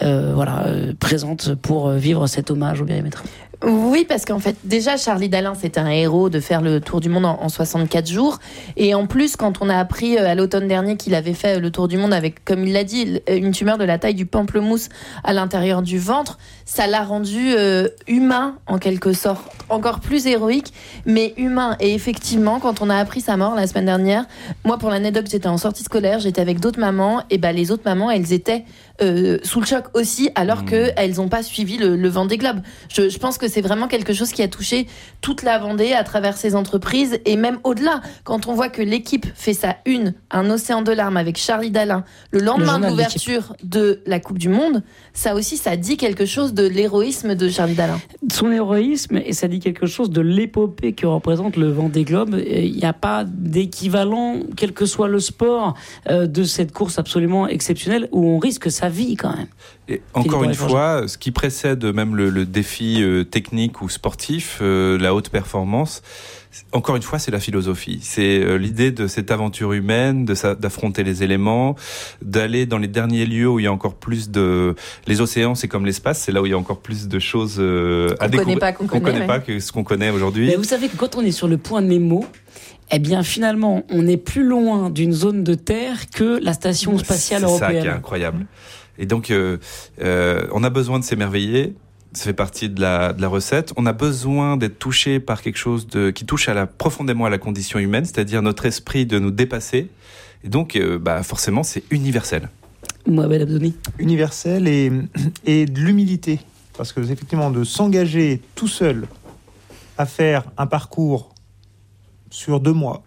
présente pour vivre cet hommage au périmètre. Oui, parce qu'en fait, déjà, Charlie Dalin, c'est un héros de faire le tour du monde en 64 jours. Et en plus, quand on a appris à l'automne dernier qu'il avait fait le tour du monde avec, comme il l'a dit, une tumeur de la taille du pamplemousse à l'intérieur du ventre, ça l'a rendu humain, en quelque sorte. Encore plus héroïque, mais humain. Et effectivement, quand on a appris sa mort la semaine dernière, moi, pour l'anecdote, j'étais en sortie scolaire, j'étais avec d'autres mamans, et les autres mamans, elles étaient sous le choc aussi, alors qu'elles n'ont pas suivi le Vendée Globe. Je pense que c'est vraiment quelque chose qui a touché toute la Vendée à travers ses entreprises, et même au-delà. Quand on voit que l'équipe fait sa une, un océan de larmes avec Charlie Dalin, le lendemain de l'ouverture de la Coupe du Monde, ça aussi, ça dit quelque chose de l'héroïsme de Charlie Dalin. Son héroïsme, et ça dit quelque chose de l'épopée que représente le Vendée Globe. Il n'y a pas d'équivalent, quel que soit le sport, de cette course absolument exceptionnelle où on risque sa vie quand même. Et encore une fois, ce qui précède même le défi technique ou sportif, la haute performance, encore une fois, c'est la philosophie. C'est l'idée de cette aventure humaine, d'affronter les éléments, d'aller dans les derniers lieux où il y a encore plus de... Les océans, c'est comme l'espace, c'est là où il y a encore plus de choses à découvrir. Qu'on connaît pas que ce qu'on connaît aujourd'hui. Mais vous savez que quand on est sur le point de Nemo, eh bien, finalement, on est plus loin d'une zone de terre que la station spatiale européenne. C'est ça qui est incroyable. Et donc, on a besoin de s'émerveiller. Ça fait partie de la recette. On a besoin d'être touché par quelque chose qui touche profondément à la condition humaine, c'est-à-dire notre esprit de nous dépasser. Et donc, forcément, c'est universel. Mohamed Abdouni. Universel et de l'humilité. Parce que, effectivement, de s'engager tout seul à faire un parcours sur 2 mois,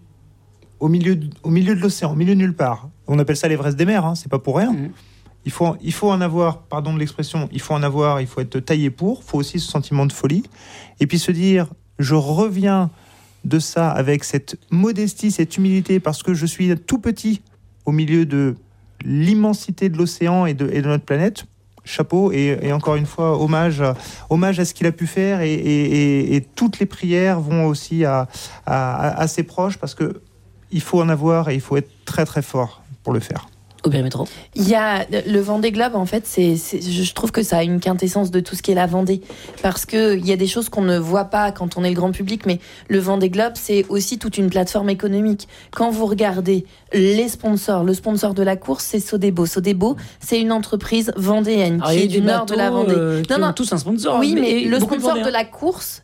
au milieu de l'océan, au milieu de nulle part. On appelle ça l'Everest des mers, c'est pas pour rien. Il faut en avoir, pardon de l'expression, il faut être taillé pour, il faut aussi ce sentiment de folie. Et puis se dire, je reviens de ça avec cette modestie, cette humilité, parce que je suis tout petit au milieu de l'immensité de l'océan et de notre planète. chapeau et encore une fois hommage à ce qu'il a pu faire et toutes les prières vont aussi à ses proches parce que il faut en avoir et il faut être très très fort pour le faire. Aubry Métro. Il y a le Vendée Globe, en fait, je trouve que ça a une quintessence de tout ce qui est la Vendée. Parce qu'il y a des choses qu'on ne voit pas quand on est le grand public, mais le Vendée Globe, c'est aussi toute une plateforme économique. Quand vous regardez les sponsors, le sponsor de la course, c'est Sodebo. Sodebo, c'est une entreprise vendéenne qui est du nord de la Vendée. Non, tous un sponsor. Oui, mais le sponsor de la course,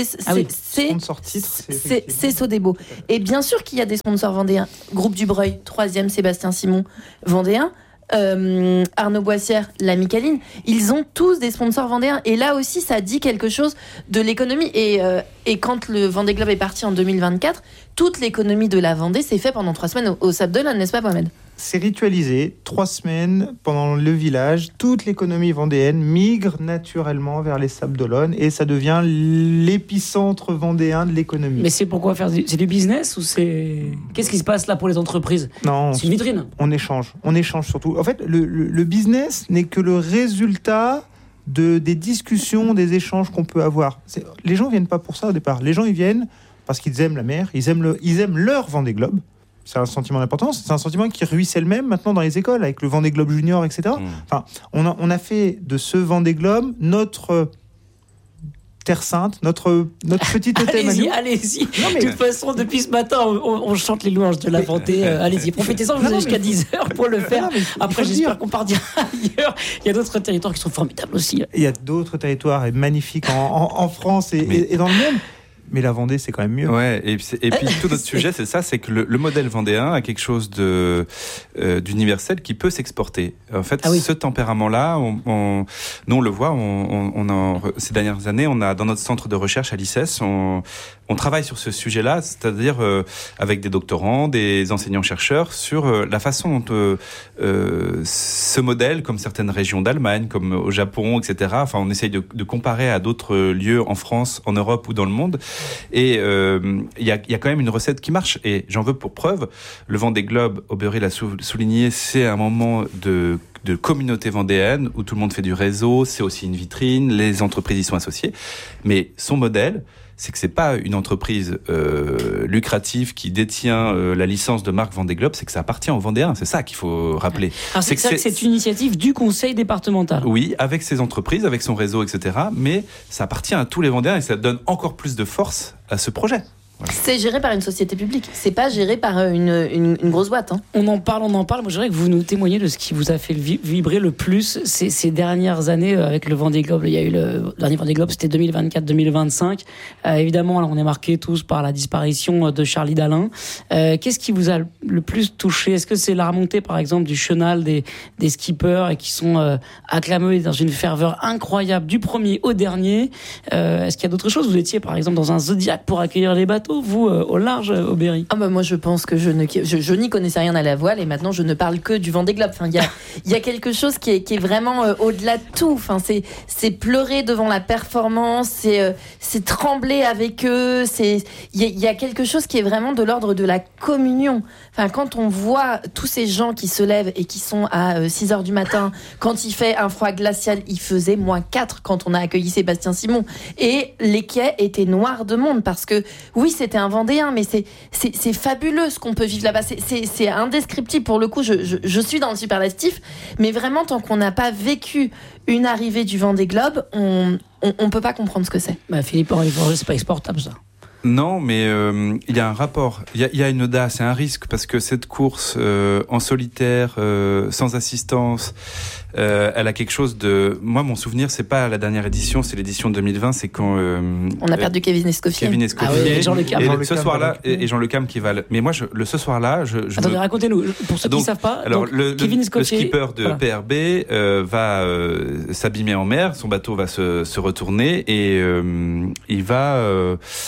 c'est Sodebo. Et bien sûr qu'il y a des sponsors vendéens. Groupe Dubreuil, 3e, Sébastien Simon, vendéen. Arnaud Boissière, la Micaline, ils ont tous des sponsors vendéens et là aussi ça dit quelque chose de l'économie et quand le Vendée Globe est parti en 2024, toute l'économie de la Vendée s'est faite pendant 3 semaines au Sable d'Olonne, n'est-ce pas Mohamed ? C'est ritualisé, 3 semaines pendant le village, toute l'économie vendéenne migre naturellement vers les Sables d'Olonne et ça devient l'épicentre vendéen de l'économie. Mais c'est pourquoi faire c'est du business ou c'est qu'est-ce qui se passe là pour les entreprises ? Non, c'est une vitrine. On échange surtout. En fait, le business n'est que le résultat des discussions, des échanges qu'on peut avoir. Les gens viennent pas pour ça au départ. Les gens ils viennent parce qu'ils aiment la mer, ils aiment leur Vendée Globe. C'est un sentiment d'importance, c'est un sentiment qui ruisselle même maintenant dans les écoles, avec le Vendée Globe Junior, etc. Enfin, on a fait de ce Vendée Globe notre Terre Sainte, notre petit totem. Allez-y. De toute façon, depuis ce matin, on chante les louanges de la Vendée. Allez-y, profitez-en, vous avez jusqu'à 10h pour le faire. Après, j'espère qu'on partira ailleurs. Il y a d'autres territoires qui sont formidables aussi. Il y a d'autres territoires magnifiques en France et dans le monde. Mais la Vendée, c'est quand même mieux. Ouais, et puis tout notre sujet, c'est ça, c'est que le modèle vendéen a quelque chose d'universel qui peut s'exporter. En fait, ce tempérament-là, nous on le voit, ces dernières années, on a dans notre centre de recherche à l'ICES, on travaille sur ce sujet-là, c'est-à-dire avec des doctorants, des enseignants-chercheurs, sur la façon dont ce modèle, comme certaines régions d'Allemagne, comme au Japon, etc., enfin, on essaye de comparer à d'autres lieux en France, en Europe ou dans le monde. Et il y a quand même une recette qui marche. Et j'en veux pour preuve, le Vendée Globe, Aubry l'a souligné, c'est un moment de communauté vendéenne où tout le monde fait du réseau, c'est aussi une vitrine, les entreprises y sont associées. Mais son modèle, c'est que c'est pas une entreprise lucrative qui détient la licence de marque Vendée Globe, c'est que ça appartient aux Vendéens. C'est ça qu'il faut rappeler. Alors c'est une initiative du conseil départemental. Oui, avec ses entreprises, avec son réseau, etc. Mais ça appartient à tous les Vendéens et ça donne encore plus de force à ce projet. Voilà. C'est géré par une société publique, c'est pas géré par une grosse boîte. Hein. On en parle. Moi, je voudrais que vous nous témoigniez de ce qui vous a fait vibrer le plus ces dernières années avec le Vendée Globe. Il y a eu le dernier Vendée Globe, c'était 2024-2025. Évidemment, là, on est marqués tous par la disparition de Charlie Dalin. Qu'est-ce qui vous a le plus touché ? Est-ce que c'est la remontée, par exemple, du chenal des skippers et qui sont acclamés dans une ferveur incroyable du premier au dernier ? Est-ce qu'il y a d'autres choses ? Vous étiez, par exemple, dans un Zodiac pour accueillir les bateaux, vous, au large, Aubry ? Moi, je pense que je n'y connaissais rien à la voile et maintenant, je ne parle que du Vendée Globe. Enfin, il y a quelque chose qui est vraiment au-delà de tout. Enfin, c'est pleurer devant la performance, c'est trembler avec eux. Il y a quelque chose qui est vraiment de l'ordre de la communion. Enfin, quand on voit tous ces gens qui se lèvent et qui sont à 6h du matin, quand il fait un froid glacial, il faisait -4 quand on a accueilli Sébastien Simon. Et les quais étaient noirs de monde parce que, oui, c'était un Vendéen, mais c'est fabuleux ce qu'on peut vivre là-bas. C'est indescriptible. Pour le coup, je suis dans le superlatif, mais vraiment, tant qu'on n'a pas vécu une arrivée du Vendée Globe, on peut pas comprendre ce que c'est. Philippe Henry, c'est pas exportable, ça. Non, mais il y a un rapport, il y a une audace et un risque parce que cette course en solitaire, sans assistance, elle a quelque chose de... Moi, mon souvenir, c'est pas la dernière édition, c'est l'édition 2020, c'est quand... on a perdu Kevin Escoffier. Et Jean Le Cam. Et ce soir-là, et Jean Le Cam qui va... Mais moi, ce soir-là... Attendez, racontez-nous, pour ceux qui ne savent pas. Alors, Kevin Escoffier, le skipper de PRB va s'abîmer en mer, son bateau va se retourner et il va... et puis,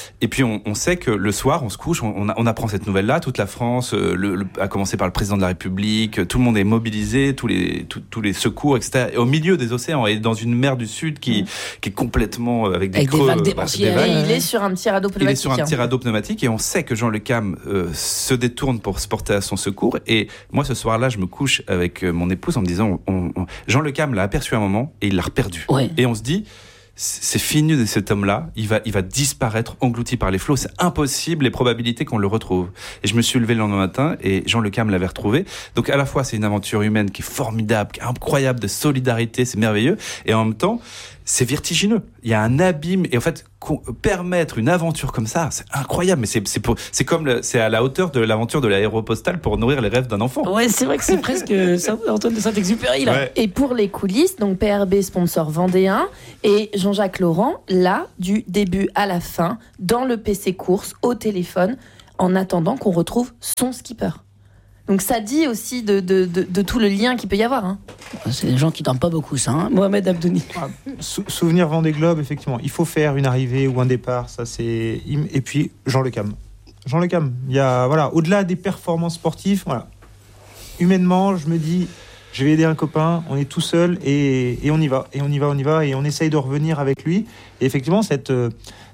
on sait que le soir, on se couche, on apprend cette nouvelle-là. Toute la France, à commencer par le président de la République, tout le monde est mobilisé, tous les secours, etc. Et au milieu des océans et dans une mer du Sud qui est complètement avec des creux, vagues démentielles. Et il est sur un petit radeau pneumatique. Il est sur un petit radeau pneumatique et on sait que Jean Le Cam se détourne pour se porter à son secours. Et moi, ce soir-là, je me couche avec mon épouse en me disant, Jean Le Cam l'a aperçu un moment et il l'a perdu. Ouais. Et on se dit, c'est fini de cet homme-là, il va disparaître, englouti par les flots, c'est impossible, les probabilités qu'on le retrouve. Et je me suis levé le lendemain matin et Jean Le Cam l'avait retrouvé. Donc à la fois, c'est une aventure humaine qui est formidable, qui est incroyable, de solidarité, c'est merveilleux. Et en même temps, c'est vertigineux. Il y a un abîme. Et en fait, permettre une aventure comme ça, c'est incroyable. Mais c'est à la hauteur de l'aventure de l'aéropostale pour nourrir les rêves d'un enfant. Ouais, c'est vrai que c'est presque Antoine de Saint-Exupéry, là. Ouais. Et pour les coulisses, donc PRB, sponsor vendéen, et Jean-Jacques Laurent, là, du début à la fin, dans le PC course, au téléphone, en attendant qu'on retrouve son skipper. Donc ça dit aussi de tout le lien qu'il peut y avoir. Hein. C'est des gens qui dorment pas beaucoup, ça. Hein. Mohamed Abdouni. Souvenir Vendée Globe, effectivement. Il faut faire une arrivée ou un départ, ça c'est... Et puis Jean Le Cam. Jean Le Cam, il y a, voilà, au-delà des performances sportives, voilà. Humainement, je me dis, je vais aider un copain, on est tout seul et on y va. Et on essaye de revenir avec lui. Et effectivement, ce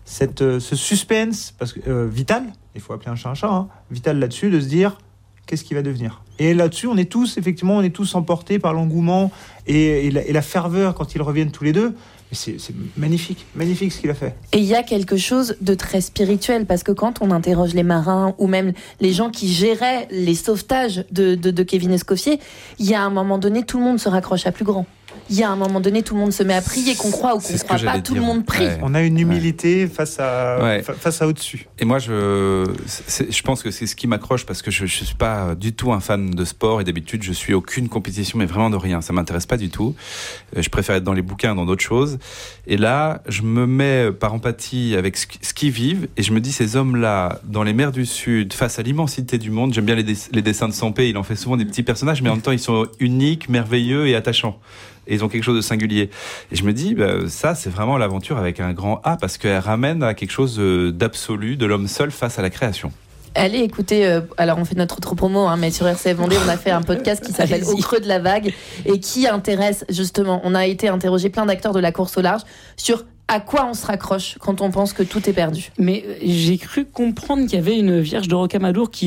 suspense, parce que vital, il faut appeler un chat, hein, vital là-dessus, de se dire... Qu'est-ce qu'il va devenir ? Et là-dessus, on est tous emportés par l'engouement et la ferveur quand ils reviennent tous les deux. Mais c'est magnifique ce qu'il a fait. Et il y a quelque chose de très spirituel, parce que quand on interroge les marins ou même les gens qui géraient les sauvetages de Kevin Escoffier, il y a un moment donné, tout le monde se raccroche à plus grand. Il y a un moment donné, tout le monde se met à prier, qu'on croit ou qu'on ne croit pas, tout le monde prie. Ouais. On a une humilité face à au-dessus. Et moi, je pense que c'est ce qui m'accroche, parce que je ne suis pas du tout un fan de sport, et d'habitude, je suis aucune compétition, mais vraiment de rien. Ça ne m'intéresse pas du tout. Je préfère être dans les bouquins, dans d'autres choses. Et là, je me mets par empathie avec ce qu'ils vivent, et je me dis, ces hommes-là, dans les mers du Sud, face à l'immensité du monde, j'aime bien les dessins de Sampé, il en fait souvent des petits personnages, mais en même temps, ils sont uniques, merveilleux et attachants. Et ils ont quelque chose de singulier. Et je me dis, ça, c'est vraiment l'aventure avec un grand A, parce qu'elle ramène à quelque chose d'absolu, de l'homme seul face à la création. Allez écoutez, alors on fait notre auto-promo, hein, mais sur RCF Vendée, on a fait un podcast qui s'appelle Au creux de la vague, et qui intéresse justement, on a été interrogé plein d'acteurs de la course au large sur à quoi on se raccroche quand on pense que tout est perdu. Mais j'ai cru comprendre qu'il y avait une vierge de Rocamadour qui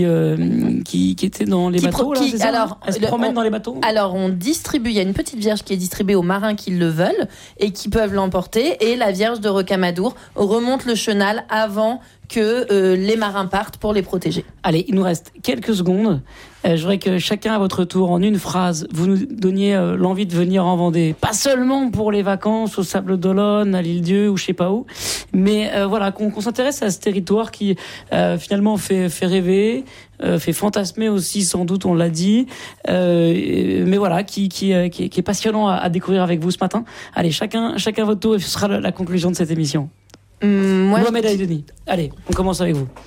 était dans les bateaux. Là, c'est ça, alors, elle se promène dans les bateaux. Alors on distribue, il y a une petite vierge qui est distribuée aux marins qui le veulent et qui peuvent l'emporter, et la vierge de Rocamadour remonte le chenal avant que les marins partent pour les protéger. Allez, il nous reste quelques secondes. Je voudrais que chacun à votre tour, en une phrase, vous nous donniez l'envie de venir en Vendée. Pas seulement pour les vacances au Sable d'Olonne, à l'Île-Dieu ou je sais pas où, mais voilà, qu'on s'intéresse à ce territoire qui finalement fait rêver, fait fantasmer aussi, sans doute, on l'a dit, mais voilà, qui est passionnant à découvrir avec vous ce matin. Allez, chacun votre tour, et ce sera la conclusion de cette émission. Mohamed Aïdeni. Allez, on commence avec vous.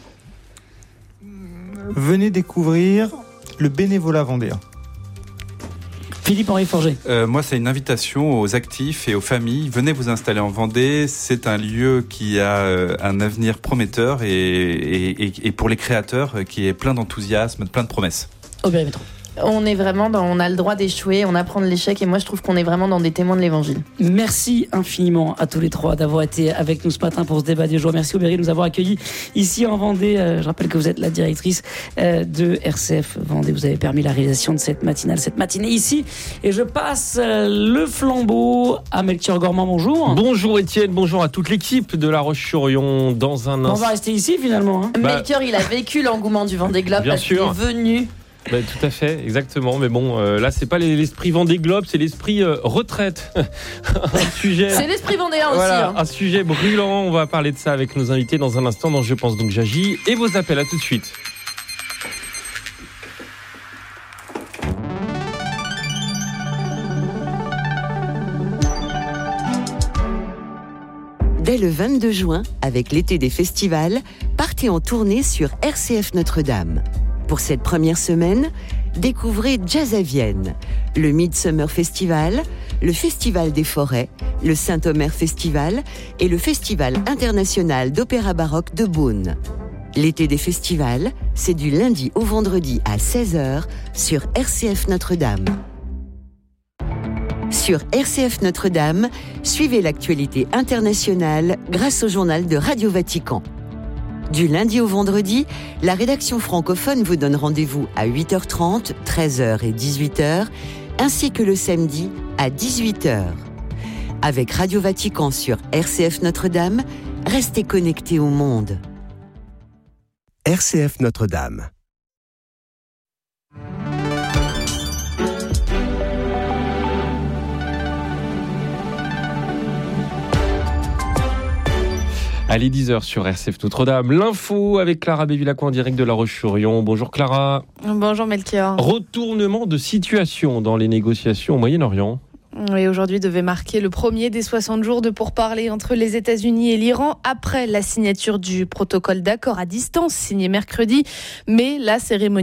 Venez découvrir le bénévolat vendéen. Philippe-Henri Forget. Moi, c'est une invitation aux actifs et aux familles. Venez vous installer en Vendée. C'est un lieu qui a un avenir prometteur, et pour les créateurs, qui est plein d'enthousiasme, plein de promesses. Aubert Métro. On est vraiment on a le droit d'échouer, on apprend de l'échec, et moi je trouve qu'on est vraiment dans des témoins de l'évangile. Merci infiniment à tous les trois d'avoir été avec nous ce matin pour ce débat du jour. Merci Aubéry de nous avoir accueillis ici en Vendée. Je rappelle que vous êtes la directrice de RCF Vendée. Vous avez permis la réalisation de cette matinée ici. Et je passe le flambeau à Melchior Gormand. Bonjour. Bonjour Étienne, bonjour à toute l'équipe de La Roche-sur-Yon. Dans un instant. On va rester ici finalement. Hein. Melchior, il a vécu l'engouement du Vendée Globe parce qu'il est venu. Tout à fait, exactement. Mais bon, là, c'est pas l'esprit Vendée Globe, c'est l'esprit retraite. Un sujet. C'est l'esprit vendéen voilà, aussi. Un sujet brûlant. On va parler de ça avec nos invités dans un instant. Dans Je pense donc j'agis. Et vos appels, à tout de suite. Dès le 22 juin, avec l'été des festivals, partez en tournée sur RCF Notre-Dame. Pour cette première semaine, découvrez Jazz à Vienne, le Midsummer Festival, le Festival des Forêts, le Saint-Omer Festival et le Festival international d'opéra baroque de Beaune. L'été des festivals, c'est du lundi au vendredi à 16h sur RCF Notre-Dame. Sur RCF Notre-Dame, suivez l'actualité internationale grâce au journal de Radio Vatican. Du lundi au vendredi, la rédaction francophone vous donne rendez-vous à 8h30, 13h et 18h, ainsi que le samedi à 18h. Avec Radio Vatican sur RCF Notre-Dame, restez connectés au monde. RCF Notre-Dame. Allez, 10h sur RCF Notre-Dame. L'info avec Clara Bévilacqua en direct de La Roche-sur-Yon. Bonjour Clara. Bonjour Melchior. Retournement de situation dans les négociations au Moyen-Orient. Et aujourd'hui devait marquer le premier des 60 jours de pourparlers entre les États-Unis et l'Iran après la signature du protocole d'accord à distance signé mercredi. Mais la cérémonie